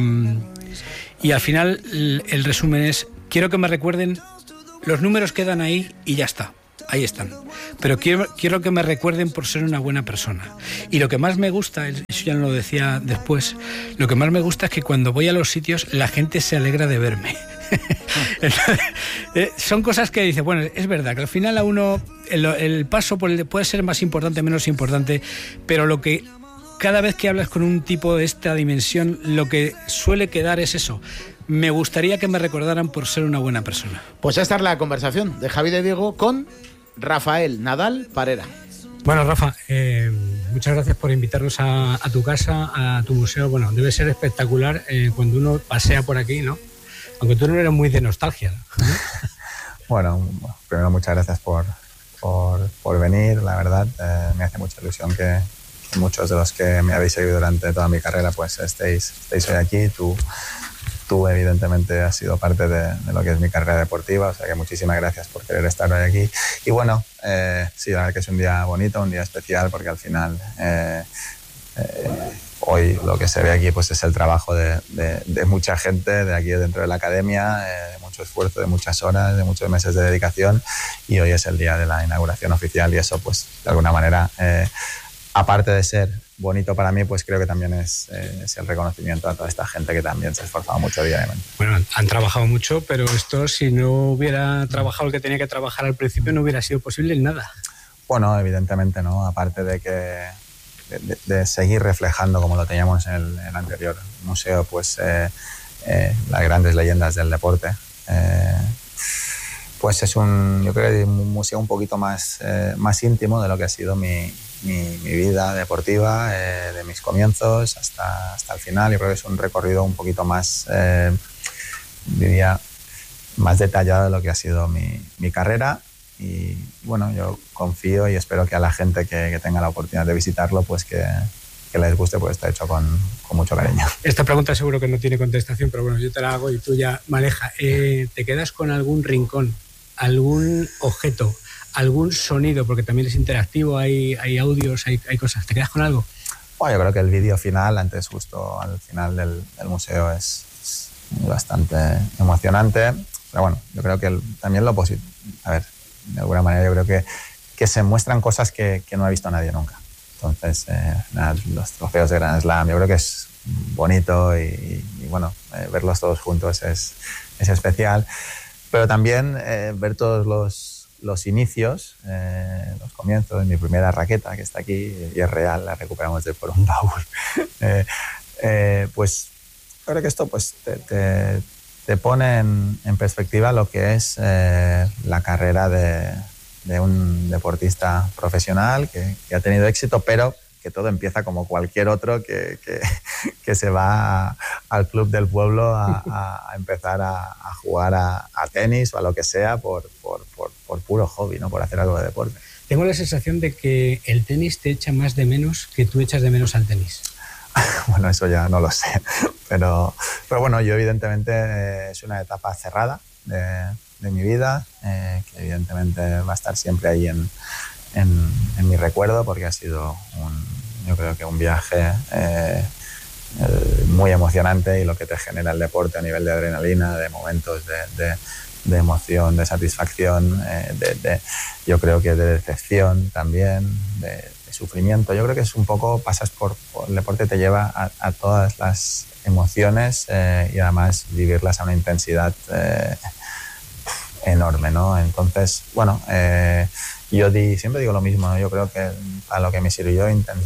y al final el, el resumen es: quiero que me recuerden, los números quedan ahí y ya está. Ahí están. Pero quiero, quiero que me recuerden por ser una buena persona. Y lo que más me gusta, eso ya no lo decía después, lo que más me gusta es que cuando voy a los sitios la gente se alegra de verme. Entonces, eh, son cosas que dice, bueno, es verdad que al final a uno el, el paso por el, puede ser más importante, menos importante, pero lo que cada vez que hablas con un tipo de esta dimensión, lo que suele quedar es eso: me gustaría que me recordaran por ser una buena persona. Pues esta es la conversación de Javi de Diego con Rafael Nadal Parera. Bueno, Rafa, eh, muchas gracias por invitarnos a, a tu casa, a tu museo. Bueno, debe ser espectacular eh, cuando uno pasea por aquí, ¿no? Aunque tú no eres muy de nostalgia, ¿no? Bueno, primero muchas gracias por, por, por venir, la verdad. Eh, me hace mucha ilusión que, que muchos de los que me habéis seguido durante toda mi carrera pues estéis, estéis hoy aquí. Tú, Tú evidentemente has sido parte de, de lo que es mi carrera deportiva, o sea que muchísimas gracias por querer estar hoy aquí. Y bueno, eh, sí, la verdad que es un día bonito, un día especial, porque al final eh, eh, hoy lo que se ve aquí pues es el trabajo de, de, de mucha gente de aquí dentro de la academia, eh, de mucho esfuerzo, de muchas horas, de muchos meses de dedicación, y hoy es el día de la inauguración oficial, y eso pues de alguna manera, eh, aparte de ser bonito para mí, pues creo que también es, eh, es el reconocimiento a toda esta gente que también se ha esforzado mucho diariamente. Bueno, han trabajado mucho, pero esto, si no hubiera trabajado el que tenía que trabajar al principio, no hubiera sido posible en nada. Bueno, evidentemente, ¿no? Aparte de que de, de seguir reflejando, como lo teníamos en el, en el anterior museo, pues eh, eh, las grandes leyendas del deporte. Eh, pues es un, yo creo que un museo un poquito más, eh, más íntimo de lo que ha sido mi Mi, mi vida deportiva, eh, de mis comienzos hasta, hasta el final. Yo creo que es un recorrido un poquito más, eh, diría, más detallado de lo que ha sido mi, mi carrera, y bueno, yo confío y espero que a la gente que, que tenga la oportunidad de visitarlo, pues que, que les guste, pues está hecho con, con mucho cariño. Esta pregunta seguro que no tiene contestación, pero bueno, yo te la hago y tú ya maneja. Eh, ¿te quedas con algún rincón, algún objeto, algún sonido, porque también es interactivo, hay, hay audios, hay, hay cosas? ¿Te quedas con algo? Bueno, yo creo que el vídeo final, antes justo al final del, del museo, es, es bastante emocionante. Pero bueno, yo creo que el, también lo positivo, a ver, de alguna manera yo creo que, que se muestran cosas que, que no ha visto nadie nunca. Entonces, eh, nada, los trofeos de Grand Slam, yo creo que es bonito y, y, y bueno, eh, verlos todos juntos es, es especial. Pero también eh, ver todos los los inicios, eh, los comienzos, mi primera raqueta que está aquí y es real, la recuperamos de por un baúl, eh, eh, pues creo que esto pues te, te, te pone en, en perspectiva lo que es eh, la carrera de, de un deportista profesional que, que ha tenido éxito, pero que todo empieza como cualquier otro que, que, que se va a, al club del pueblo a, a, a empezar a, a jugar a, a tenis o a lo que sea por, por, por, por puro hobby, ¿no? Por hacer algo de deporte. Tengo la sensación de que el tenis te echa más de menos que tú echas de menos al tenis. Bueno, eso ya no lo sé, pero, pero bueno, yo evidentemente eh, es una etapa cerrada de, de mi vida, eh, que evidentemente va a estar siempre ahí en, en, en mi recuerdo, porque ha sido un, yo creo que un viaje eh, eh, muy emocionante, y lo que te genera el deporte a nivel de adrenalina, de momentos de, de, de emoción, de satisfacción, eh, de, de, yo creo que de decepción también, de, de sufrimiento. Yo creo que es un poco, pasas por, por el deporte, te lleva a, a todas las emociones eh, y además vivirlas a una intensidad eh, enorme, ¿no? Entonces, bueno, eh, yo di, siempre digo lo mismo, ¿no? Yo creo que a lo que me sirvió intentar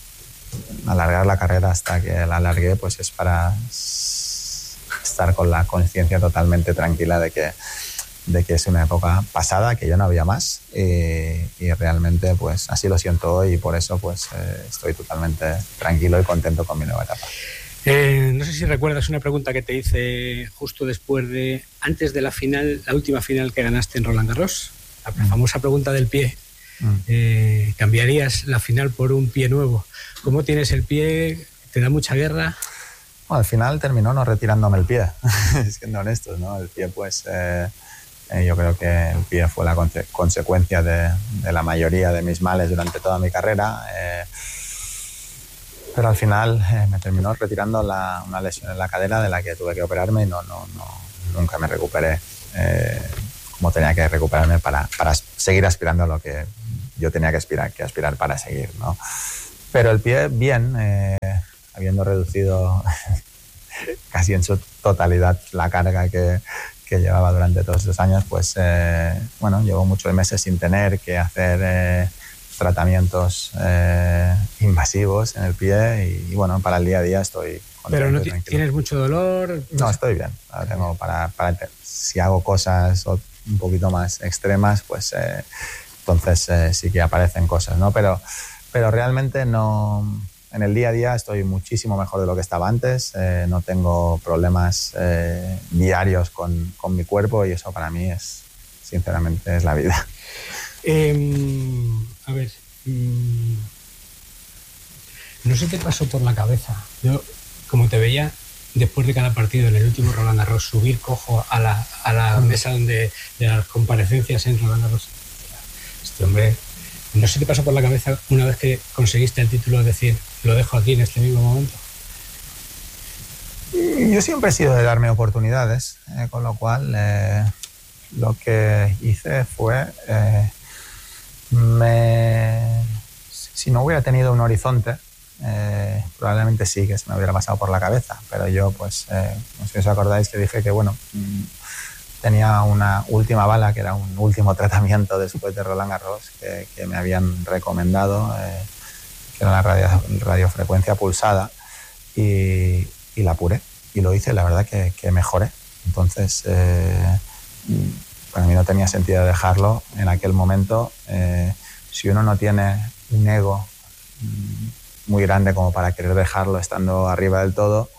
alargar la carrera hasta que la alargué, pues es para estar con la conciencia totalmente tranquila de que, de que es una época pasada, que ya no había más, y, y realmente pues así lo siento hoy y por eso pues eh, estoy totalmente tranquilo y contento con mi nueva etapa. Eh, no sé si recuerdas una pregunta que te hice justo después de, antes de la final, la última final que ganaste en Roland Garros, la mm. famosa pregunta del pie. Mm. Eh, ¿Cambiarías la final por un pie nuevo? ¿Cómo tienes el pie? ¿Te da mucha guerra? Bueno, al final terminó no retirándome el pie, siendo honestos, ¿no? El pie pues... Eh, eh, yo creo que el pie fue la conse- consecuencia de, de la mayoría de mis males durante toda mi carrera. Eh, Pero al final eh, me terminó retirando la, una lesión en la cadera de la que tuve que operarme y no, no, no, nunca me recuperé eh, como tenía que recuperarme para, para seguir aspirando a lo que yo tenía que aspirar, que aspirar para seguir, ¿no? Pero el pie, bien, eh, habiendo reducido casi en su totalidad la carga que, que llevaba durante todos estos años, pues eh, bueno, llevo muchos meses sin tener que hacer... Eh, tratamientos eh, invasivos en el pie y, y bueno, para el día a día estoy contento. Pero no t- tienes mucho dolor. No, estoy bien. Tengo para, para si hago cosas un poquito más extremas, pues eh, entonces eh, sí que aparecen cosas, ¿no? Pero, pero realmente no. En el día a día estoy muchísimo mejor de lo que estaba antes. Eh, no tengo problemas eh, diarios con, con mi cuerpo y eso para mí es, sinceramente, es la vida. Eh, a ver, mmm, no sé qué pasó por la cabeza. Yo, como te veía después de cada partido en el último Roland Garros, subir cojo a la, a la mesa donde, de las comparecencias en Roland Garros. Este hombre, no sé qué pasó por la cabeza una vez que conseguiste el título, decir, lo dejo aquí en este mismo momento. Yo siempre he sido de darme oportunidades, eh, con lo cual eh, lo que hice fue... Eh, Me, si no hubiera tenido un horizonte, eh, probablemente sí que se me hubiera pasado por la cabeza, pero yo, pues, eh, no sé si os acordáis que dije que, bueno, tenía una última bala, que era un último tratamiento después de Roland Garros, que, que me habían recomendado, eh, que era la radio, radiofrecuencia pulsada, y, y la apuré, y lo hice, la verdad que, que mejoré. Entonces, eh, para mí no tenía sentido dejarlo en aquel momento. Eh, si uno no tiene un ego muy grande como para querer dejarlo estando arriba del todo,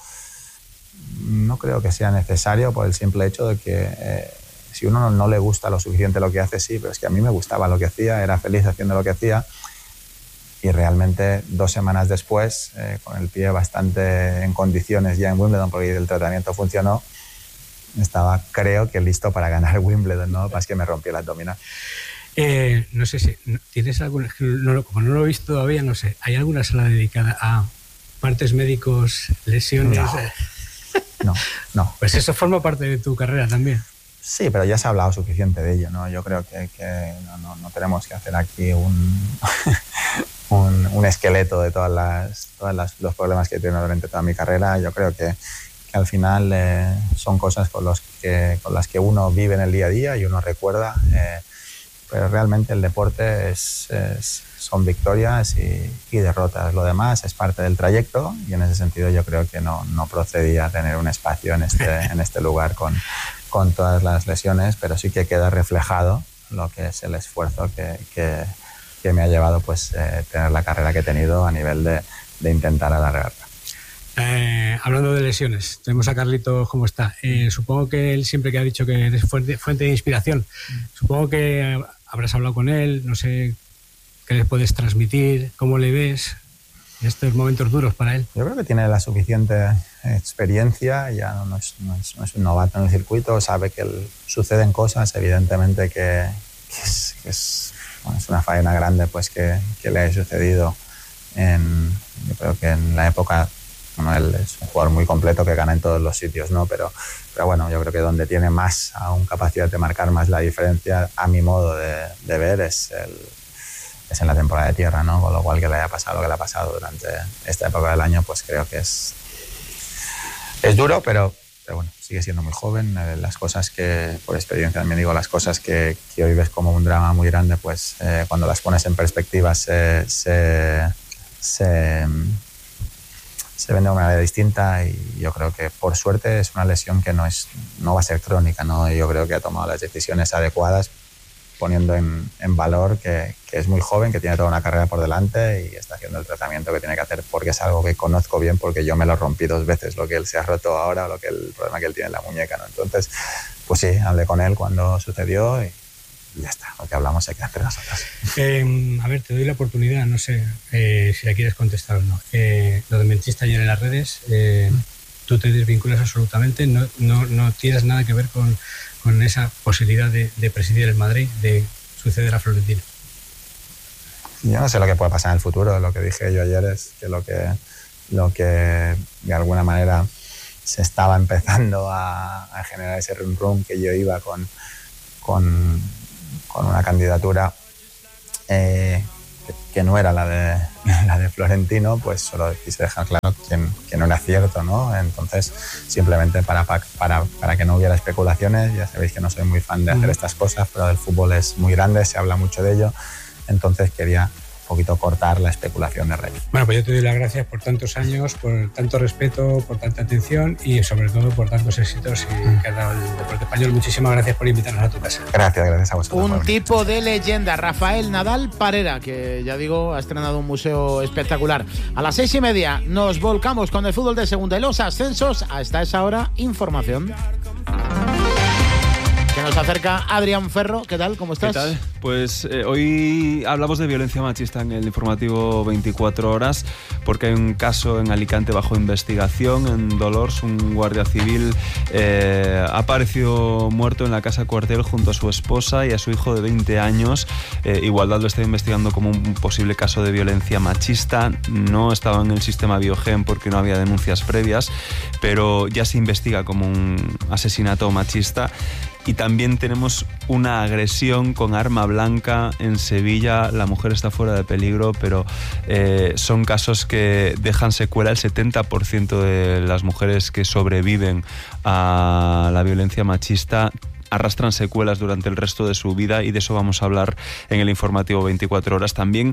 no creo que sea necesario, por el simple hecho de que eh, si uno no, no le gusta lo suficiente lo que hace, sí, pero es que a mí me gustaba lo que hacía, era feliz haciendo lo que hacía, y realmente dos semanas después, eh, con el pie bastante en condiciones ya en Wimbledon, porque el tratamiento funcionó, estaba, creo que listo para ganar Wimbledon, ¿no? Más que me rompió el abdominal. Eh, no sé si tienes alguna, no, como no lo he visto todavía, no sé, ¿hay alguna sala dedicada a partes médicos, lesiones? No, no, no. Pues eso forma parte de tu carrera también. Sí, pero ya se ha hablado suficiente de ello, ¿no? Yo creo que, que no, no, no tenemos que hacer aquí un, un, un esqueleto de todas las, todas las, los problemas que he tenido durante toda mi carrera. Yo creo que que al final eh, son cosas con, los que, con las que uno vive en el día a día y uno recuerda, eh, pero realmente el deporte es, es, son victorias y, y derrotas. Lo demás es parte del trayecto y en ese sentido yo creo que no, no procedía a tener un espacio en este, en este lugar con, con todas las lesiones, pero sí que queda reflejado lo que es el esfuerzo que, que, que me ha llevado pues, eh, tener la carrera que he tenido a nivel de, de intentar alargarla. Eh, hablando de lesiones, tenemos a Carlitos como está. Eh, supongo que él siempre que ha dicho que eres fuente, fuente de inspiración, supongo que habrás hablado con él, no sé qué le puedes transmitir, cómo le ves en estos momentos duros para él. Yo creo que tiene la suficiente experiencia, ya no, no, es, no, es, no es un novato en el circuito, sabe que el, suceden cosas, evidentemente que, que, es, que es, bueno, es una faena grande pues que, que le ha sucedido en, yo creo que en la época. Bueno, él es un jugador muy completo que gana en todos los sitios, ¿no? Pero, pero bueno, yo creo que donde tiene más aún capacidad de marcar más la diferencia, a mi modo de, de ver, es, el, es en la temporada de tierra, ¿no? Con lo cual que le haya pasado lo que le ha pasado durante esta época del año, pues creo que es, es duro, pero, pero bueno, sigue siendo muy joven. Las cosas que, por experiencia también digo, las cosas que, que hoy ves como un drama muy grande, pues eh, cuando las pones en perspectiva se... se, se se ven de una manera distinta y yo creo que por suerte es una lesión que no, es, no va a ser crónica, ¿no? Yo creo que ha tomado las decisiones adecuadas poniendo en, en valor que, que es muy joven, que tiene toda una carrera por delante y está haciendo el tratamiento que tiene que hacer porque es algo que conozco bien porque yo me lo rompí dos veces, lo que él se ha roto ahora, lo que el problema que él tiene en la muñeca, ¿no? Entonces, pues sí, hablé con él cuando sucedió y ya está, lo que hablamos hay que hacer nosotros. Eh, a ver, te doy la oportunidad, no sé eh, si la quieres contestar o no. Eh, lo de Mentista ayer en las redes, eh, tú te desvinculas absolutamente, no, no, no tienes nada que ver con, con esa posibilidad de, de presidir el Madrid, de suceder a Florentino. Yo no sé lo que puede pasar en el futuro, lo que dije yo ayer es que lo que, lo que de alguna manera se estaba empezando a, a generar ese rum rum que yo iba con, con, con una candidatura eh, que, que no era la de, la de Florentino, pues solo quise dejar claro que, que no era cierto, ¿no? Entonces, simplemente para, para, para que no hubiera especulaciones, ya sabéis que no soy muy fan de hacer estas cosas, pero el fútbol es muy grande, se habla mucho de ello, entonces quería un poquito cortar la especulación de Rey. Bueno, pues yo te doy las gracias por tantos años, por tanto respeto, por tanta atención y sobre todo por tantos éxitos y que ha dado el deporte español. Muchísimas gracias por invitarnos a tu casa. Gracias, gracias a vosotros. Un tipo de leyenda, Rafael Nadal Parera, que ya digo, ha estrenado un museo espectacular. A las seis y media nos volcamos con el fútbol de segunda y los ascensos. Hasta esa hora, información que nos acerca Adrián Ferro. ¿Qué tal? ¿Cómo estás? ¿Qué tal? Pues eh, hoy hablamos de violencia machista en el informativo veinticuatro horas porque hay un caso en Alicante bajo investigación. En Dolors, un guardia civil eh, ha aparecido muerto en la casa cuartel junto a su esposa y a su hijo de veinte años. Eh, Igualdad lo está investigando como un posible caso de violencia machista. No estaba en el sistema Biogen porque no había denuncias previas, pero ya se investiga como un asesinato machista. Y también tenemos una agresión con arma blanca en Sevilla. La mujer está fuera de peligro, pero eh, son casos que dejan secuela. El setenta por ciento de las mujeres que sobreviven a la violencia machista arrastran secuelas durante el resto de su vida y de eso vamos a hablar en el informativo veinticuatro horas. También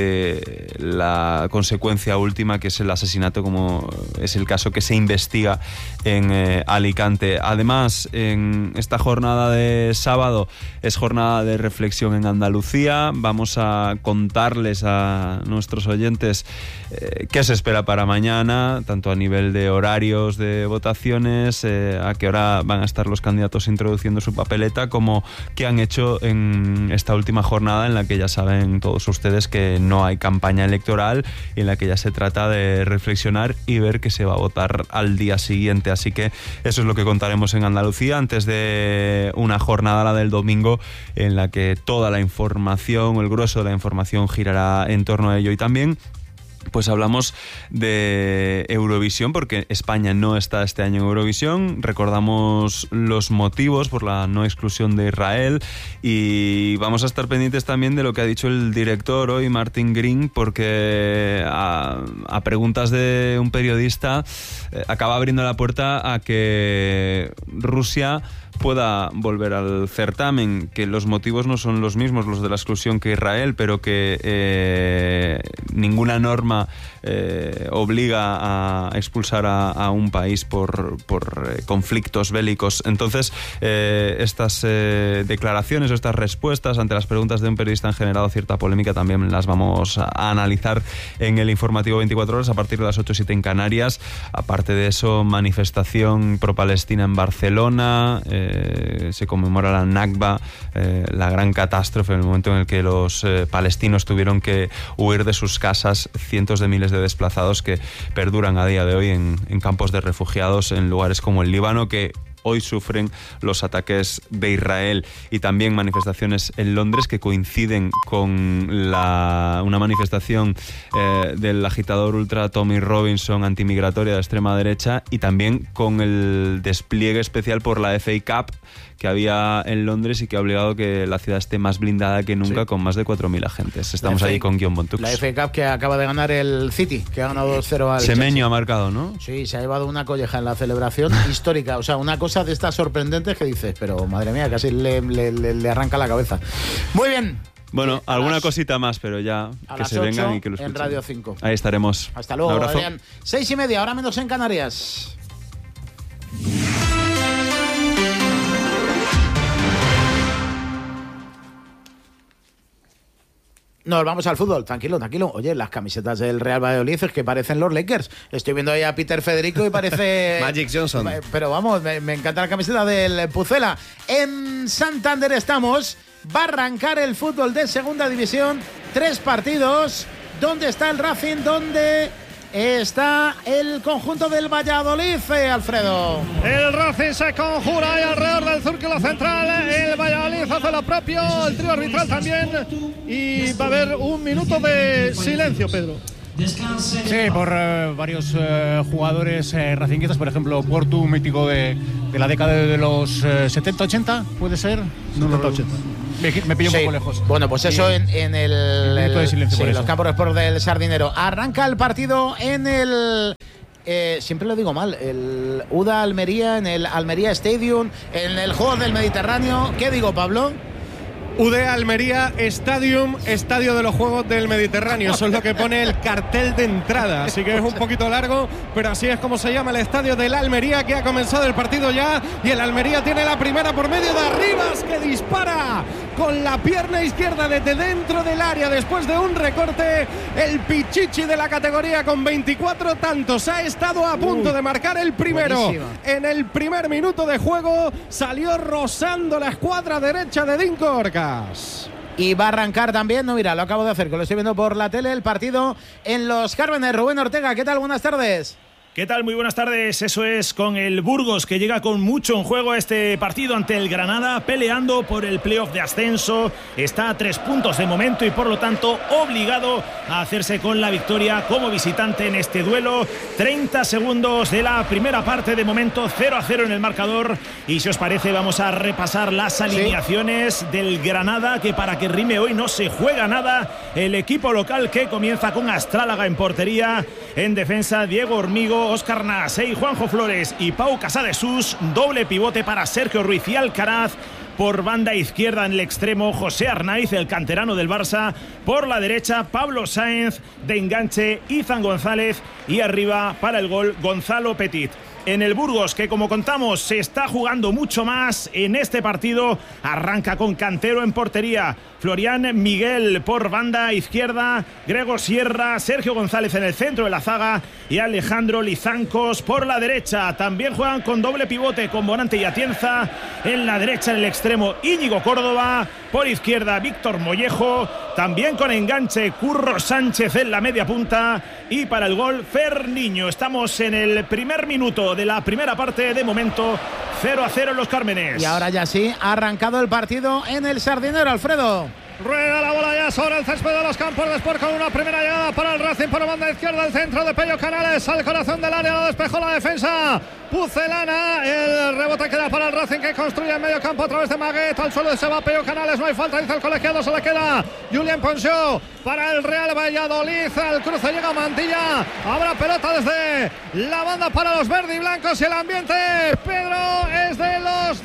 de la consecuencia última, que es el asesinato, como es el caso que se investiga en eh, Alicante. Además, en esta jornada de sábado es jornada de reflexión en Andalucía. Vamos a contarles a nuestros oyentes eh, qué se espera para mañana, tanto a nivel de horarios de votaciones, eh, a qué hora van a estar los candidatos introduciendo su papeleta, como que han hecho en esta última jornada en la que ya saben todos ustedes que no hay campaña electoral y en la que ya se trata de reflexionar y ver qué se va a votar al día siguiente. Así que eso es lo que contaremos en Andalucía antes de una jornada, la del domingo, en la que toda la información, el grueso de la información girará en torno a ello. Y también pues hablamos de Eurovisión, porque España no está este año en Eurovisión. Recordamos los motivos por la no exclusión de Israel y vamos a estar pendientes también de lo que ha dicho el director hoy, Martin Green, porque a, a preguntas de un periodista eh, acaba abriendo la puerta a que Rusia pueda volver al certamen, que los motivos no son los mismos, los de la exclusión, que Israel, pero que eh, ninguna norma eh, obliga a expulsar a, a un país por, por eh, conflictos bélicos. Entonces, eh, estas eh, declaraciones o estas respuestas ante las preguntas de un periodista han generado cierta polémica. También las vamos a, a analizar en el informativo veinticuatro horas a partir de las ocho o siete en Canarias. Aparte de eso, manifestación pro-palestina en Barcelona. Eh, Eh, se conmemora la Nakba, eh, la gran catástrofe, en el momento en el que los eh, palestinos tuvieron que huir de sus casas, cientos de miles de desplazados que perduran a día de hoy en, en campos de refugiados en lugares como el Líbano, que hoy sufren los ataques de Israel. Y también manifestaciones en Londres que coinciden con la, una manifestación eh, del agitador ultra Tommy Robinson, antimigratoria de extrema derecha, y también con el despliegue especial por la F A Cup que había en Londres y que ha obligado que la ciudad esté más blindada que nunca, sí, con más de cuatro mil agentes. Estamos ahí con Guion Bontux. La F A Cup que acaba de ganar el City, que ha ganado dos cero al Semenyo Chelsea. Ha marcado, ¿no? Sí, se ha llevado una colleja en la celebración histórica. O sea, una cosa de estas sorprendentes que dices, pero madre mía, casi le, le, le, le arranca la cabeza. Muy bien. Bueno, alguna cosita más, pero ya que se vengan y que lo escuchen. En Radio cinco. Ahí estaremos. Hasta luego, Adrián. Seis y media, ahora menos en Canarias. Nos vamos al fútbol, tranquilo, tranquilo. Oye, las camisetas del Real Valladolid es que parecen los Lakers. Estoy viendo ahí a Peter Federico y parece... Magic Johnson. Pero vamos, me, me encanta la camiseta del Pucela. En Santander estamos. Va a arrancar el fútbol de segunda división. Tres partidos. ¿Dónde está el Racing? ¿Dónde está el conjunto del Valladolid, eh, Alfredo? El Racing se conjura ahí alrededor del círculo central. El Valladolid hace lo propio. El trío arbitral también. Y va a haber un minuto de silencio, Pedro. Sí, por uh, varios uh, jugadores uh, racinguistas, por ejemplo, Portu, mítico de, de la década de los uh, setenta ochenta, ¿puede ser? setenta ochenta. Me, me pillo sí. un poco lejos. Bueno, pues eso en, en el, el de silencio sí, por los eso. campos de sport del Sardinero. Arranca el partido en el... Eh, siempre lo digo mal, el U D A Almería, en el Almería Stadium, en el Juego del Mediterráneo. ¿Qué digo, Pablo? U D A Almería Stadium, Estadio de los Juegos del Mediterráneo. Eso es lo que pone el cartel de entrada. Así que es un poquito largo, pero así es como se llama el estadio del Almería, que ha comenzado el partido ya. Y el Almería tiene la primera por medio de Arribas, que dispara con la pierna izquierda desde dentro del área después de un recorte. El Pichichi de la categoría con veinticuatro tantos ha estado a punto Uy, de marcar el primero. Buenísima. En el primer minuto de juego salió rozando la escuadra derecha de Dinko Orca. Y va a arrancar también, no mira, lo acabo de hacer, que lo estoy viendo por la tele, el partido en Los Cármenes. Rubén Ortega, ¿qué tal? Buenas tardes. ¿Qué tal? Muy buenas tardes. Eso es, con el Burgos, que llega con mucho en juego a este partido ante el Granada, peleando por el playoff de ascenso. Está a tres puntos de momento y por lo tanto obligado a hacerse con la victoria como visitante en este duelo. treinta segundos de la primera parte, de momento cero a cero en el marcador. Y si os parece, vamos a repasar las alineaciones ¿Sí? del Granada, que para que rime hoy no se juega nada. El equipo local, que comienza con Astrálaga en portería. En defensa, Diego Hormigo, Óscar Nasey, Juanjo Flores y Pau Casadesús. Doble pivote para Sergio Ruiz y Alcaraz. Por banda izquierda en el extremo, José Arnaiz, el canterano del Barça. Por la derecha, Pablo Sáenz. De enganche, Izan González. Y arriba, para el gol, Gonzalo Petit. En el Burgos, que como contamos se está jugando mucho más en este partido, arranca con Cantero en portería, Florian Miguel por banda izquierda, Grego Sierra, Sergio González en el centro de la zaga y Alejandro Lizancos por la derecha. También juegan con doble pivote con Bonante y Atienza. En la derecha, en el extremo, Íñigo Córdoba. Por izquierda, Víctor Mollejo. También con enganche, Curro Sánchez en la media punta. Y para el gol, Ferniño. Estamos en el primer minuto de la primera parte, de momento cero a cero en Los Cármenes. Y ahora ya sí, ha arrancado el partido en el Sardinero, Alfredo. Rueda la bola ya sobre el césped de los campos de Sport, con una primera llegada para el Racing por banda izquierda, el centro de Pello Canales al corazón del área, lo despejó la defensa pucelana. El rebote queda para el Racing, que construye en medio campo a través de Maguet. Al suelo se va Pello Canales, no hay falta, dice el colegiado, se le queda Julián Poncio para el Real Valladolid. Al cruce llega Mantilla, habrá pelota desde la banda para los verde y blancos, y el ambiente, Pedro, es de los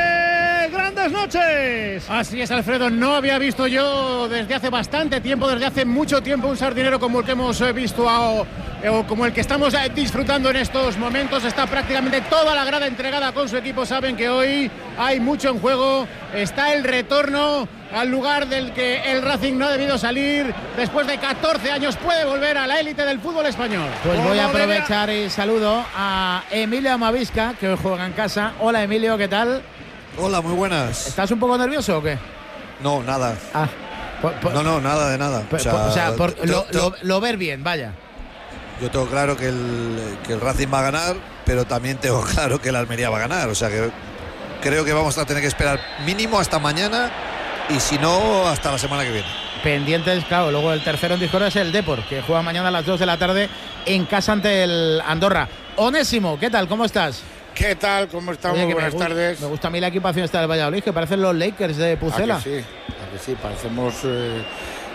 de grandes noches. Así es, Alfredo, no había visto yo desde hace bastante tiempo, desde hace mucho tiempo, un sardinero como el que hemos visto a, o como el que estamos disfrutando en estos momentos. Está prácticamente toda la grada entregada con su equipo. Saben que hoy hay mucho en juego. Está el retorno al lugar del que el Racing no ha debido salir. Después de catorce años puede volver a la élite del fútbol español. Pues voy a aprovechar y saludo a Emilio Amavisca, que hoy juega en casa. Hola, Emilio, ¿qué tal? Hola, muy buenas. ¿Estás un poco nervioso o qué? No, nada. Ah, por, por, no, no, nada de nada. Por, o sea, por, o sea por, lo, lo, lo ver bien, vaya. Yo tengo claro que el, que el Racing va a ganar, pero también tengo claro que el Almería va a ganar. O sea que creo que vamos a tener que esperar mínimo hasta mañana, y si no, hasta la semana que viene. Pendientes, claro. Luego el tercero en discordia es el Depor, que juega mañana a las dos de la tarde en casa ante el Andorra. Onésimo, ¿qué tal? ¿Cómo estás? ¿Qué tal? ¿Cómo estamos? Oye, buenas me tardes. Me gusta a mí la equipación esta del Valladolid, que parecen los Lakers de Pucela. ¿A que sí? ¿A que sí? Parecemos eh,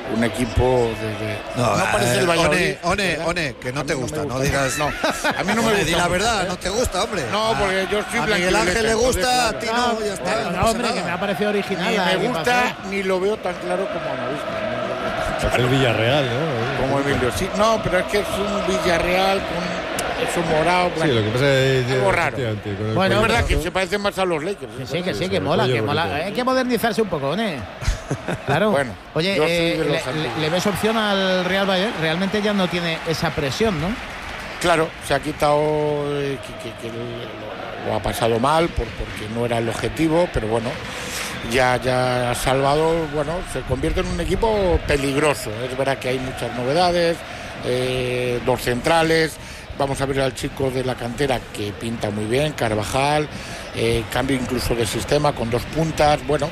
un equipo de, de no, no parece eh, el Valladolid. One, one, one, que no te gusta, no, gusta, no digas. No, a mí no me one, gusta. Di la verdad, no te gusta, hombre. No, porque yo soy a Miguel Ángel le gusta, a ti no, no, ya está. No, no no hombre, nada. que me ha parecido original. Ni la me gusta, pasa. ni lo veo tan claro como Amavisca. Es el Villarreal, ¿no? Como Emilio, sí. No, pero es que es un Villarreal con eso morado. Sí, lo que pasa es algo raro. Bueno, es verdad pero- que se parecen más a los Lakers. Que sí, que sí, que mola, que mola. Hay que modernizarse un poco, ¿no? Claro. Bueno, Oye, yo soy eh, de los le, antiguos. le ves opción al Real Valladolid? Realmente ya no tiene esa presión, ¿no? Claro, se ha quitado eh, que, que- que lo, lo ha pasado mal por, porque no era el objetivo, pero bueno, ya, ya ha salvado, bueno, se convierte en un equipo peligroso. Es verdad que hay muchas novedades, eh, dos centrales, vamos a ver al chico de la cantera que pinta muy bien, Carvajal, eh, cambio incluso de sistema con dos puntas, bueno,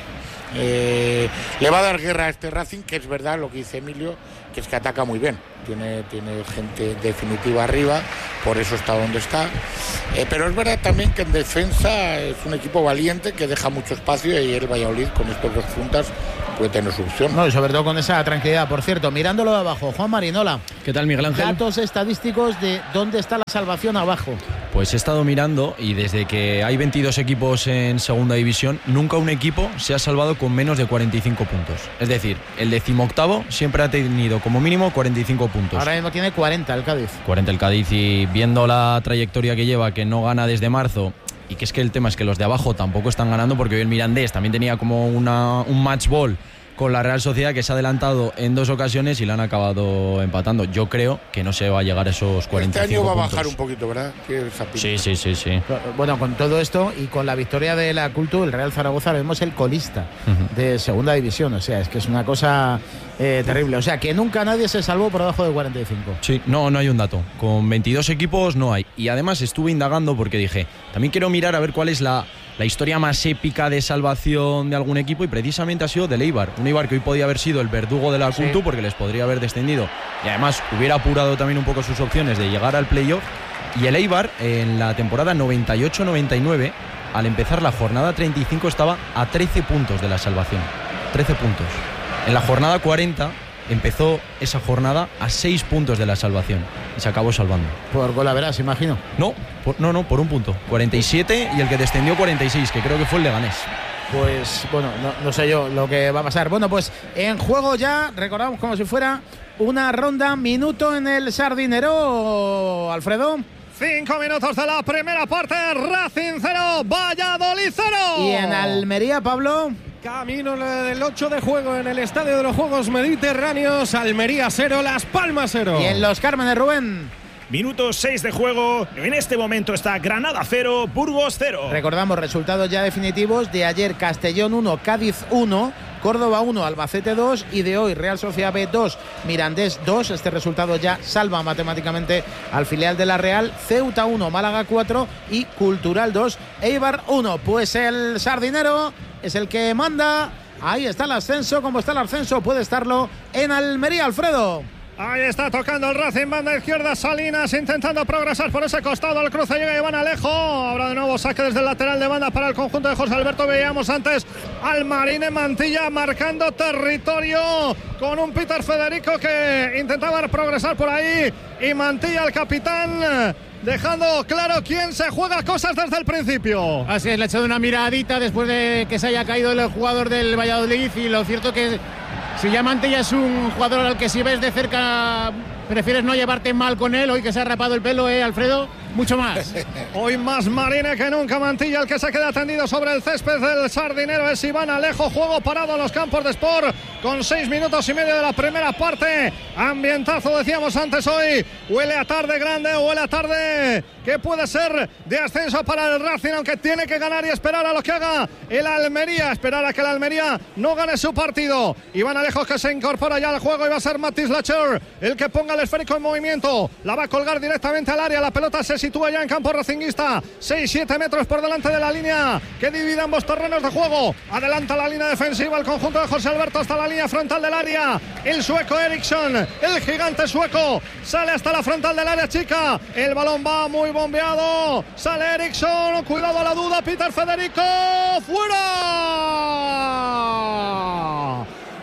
eh, le va a dar guerra a este Racing, que es verdad lo que dice Emilio, que es que ataca muy bien, tiene, tiene gente definitiva arriba, por eso está donde está, eh, pero es verdad también que en defensa es un equipo valiente que deja mucho espacio y el Valladolid con estos dos puntas puede tener su opción. No, y sobre todo con esa tranquilidad. Por cierto, mirándolo de abajo, Juan Marinola. ¿Qué tal, Miguel Ángel? Datos estadísticos de dónde está la salvación abajo. Pues he estado mirando y desde que hay veintidós equipos en segunda división, nunca un equipo se ha salvado con menos de cuarenta y cinco puntos. Es decir, el decimoctavo siempre ha tenido como mínimo cuarenta y cinco puntos. Ahora mismo tiene cuarenta el Cádiz. cuarenta el Cádiz, y viendo la trayectoria que lleva, que no gana desde marzo, y que es que el tema es que los de abajo tampoco están ganando, porque hoy el Mirandés también tenía como una, un match ball con la Real Sociedad, que se ha adelantado en dos ocasiones y la han acabado empatando. Yo creo que no se va a llegar a esos cuarenta y cinco Este año va a puntos. bajar un poquito, ¿verdad? Tiene esa pinta. Sí, sí, sí, sí. Bueno, con todo esto y con la victoria de la Cultu, el Real Zaragoza lo vemos el colista Ujú. de segunda división. O sea, es que es una cosa eh, terrible. O sea, que nunca nadie se salvó por debajo de cuarenta y cinco. Sí, no, no hay un dato. Con veintidós equipos no hay. Y además estuve indagando porque dije, también quiero mirar a ver cuál es la, la historia más épica de salvación de algún equipo, y precisamente ha sido del Eibar. Un Eibar que hoy podía haber sido el verdugo de la Sí. Cultu porque les podría haber descendido y además hubiera apurado también un poco sus opciones de llegar al playoff. Y el Eibar en la temporada noventa y ocho noventa y nueve, al empezar la jornada treinta y cinco, estaba a trece puntos de la salvación. trece puntos. En la jornada cuarenta empezó esa jornada a seis puntos de la salvación y se acabó salvando. Por gol a verás, imagino. No, por, no, no, por un punto. cuarenta y siete, y el que descendió cuarenta y seis, que creo que fue el Leganés. Pues bueno, no, no sé yo lo que va a pasar. Bueno, pues en juego ya, recordamos como si fuera una ronda, minuto en el Sardinero, Alfredo. Cinco minutos de la primera parte, Racing cero, Valladolid cero. Y en Almería, Pablo. Camino del ocho de juego en el Estadio de los Juegos Mediterráneos. Almería cero, Las Palmas cero. Y en Los Cármenes, Rubén. Minuto seis de juego. En este momento está Granada cero, Burgos cero. Recordamos resultados ya definitivos de ayer: Castellón uno, Cádiz uno, Córdoba uno, Albacete dos, y de hoy Real Sociedad B dos, Mirandés dos. Este resultado ya salva matemáticamente al filial de la Real. Ceuta uno, Málaga cuatro y Cultural dos, Eibar uno. Pues el Sardinero es el que manda. Ahí está el ascenso. Como está el ascenso, puede estarlo en Almería, Alfredo. Ahí está tocando el Racing, banda izquierda, Salinas intentando progresar por ese costado, al cruce llega Iván Alejo, ahora de nuevo saque desde el lateral de banda para el conjunto de José Alberto. Veíamos antes al Marine Mantilla marcando territorio con un Peter Federico que intentaba progresar por ahí, y Mantilla, el capitán, dejando claro quién se juega cosas desde el principio. Así es, le ha echado una miradita después de que se haya caído el jugador del Valladolid, y lo cierto que si ya Mantilla es un jugador al que si ves de cerca prefieres no llevarte mal con él, hoy que se ha rapado el pelo, ¿eh, Alfredo? Mucho más. Hoy más Marine que nunca. Mantilla, el que se queda tendido sobre el césped del Sardinero es Iván Alejo. Juego parado en los campos de Sport con seis minutos y medio de la primera parte. Ambientazo, decíamos antes hoy. Huele a tarde grande, huele a tarde que puede ser de ascenso para el Racing, aunque tiene que ganar y esperar a lo que haga el Almería. Esperar a que el Almería no gane su partido. Iván Alejo, que se incorpora ya al juego, y va a ser Matis Lacher el que ponga el esférico en movimiento. La va a colgar directamente al área. La pelota se sitúa ya en campo racinguista, seis siete metros por delante de la línea que divide ambos terrenos de juego. Adelanta la línea defensiva el conjunto de José Alberto hasta la línea frontal del área. El sueco Eriksson, el gigante sueco, sale hasta la frontal del área chica. El balón va muy bombeado. Sale Eriksson, cuidado a la duda. Peter Federico, fuera.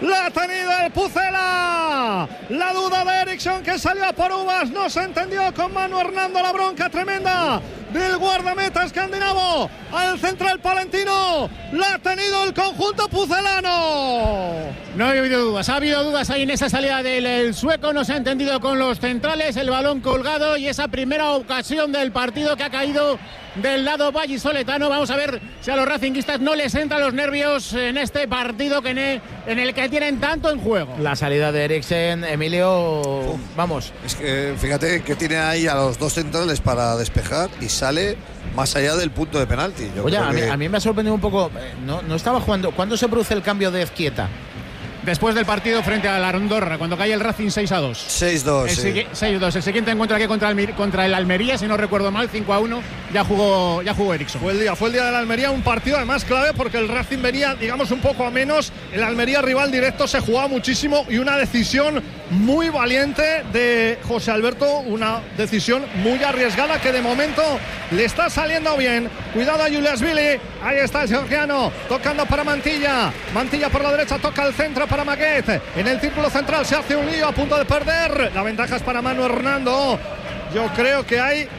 La ha tenido el Pucela. La duda de Eriksson, que salió a por uvas. No se entendió con Manu Hernando. La bronca tremenda del guardameta escandinavo al central palentino. La ha tenido el conjunto pucelano. No ha habido dudas, ha habido dudas ahí en esa salida del el sueco. No se ha entendido con los centrales, el balón colgado y esa primera ocasión del partido que ha caído del lado vallisoletano. Vamos a ver si a los racinguistas no les entran los nervios en este partido que ne, en el que tienen tanto en juego. La salida de Eriksen, Emilio, Uf, vamos. Es que fíjate que tiene ahí a los dos centrales para despejar y sale más allá del punto de penalti. Yo Oye, creo a mí, que... a mí me ha sorprendido un poco, no, no estaba jugando. ¿Cuándo se produce el cambio de Ezquieta? Después del partido frente a la Andorra, cuando cae el Racing seis a dos. seis dos. El, sí. seis dos. El siguiente encuentro aquí contra el, contra el Almería, si no recuerdo mal, cinco a uno, ya jugó, ya jugó Eriksson. Fue el día, fue el día de la Almería, un partido además clave porque el Racing venía, digamos, un poco a menos. El Almería, rival directo, se jugaba muchísimo y una decisión muy valiente de José Alberto, una decisión muy arriesgada que de momento le está saliendo bien. Cuidado a Juliashvili, ahí está el georgiano, tocando para Mantilla. Mantilla por la derecha, toca el centro para Maguet. En el círculo central se hace un lío, a punto de perder. La ventaja es para Manu Hernando. Yo creo que hay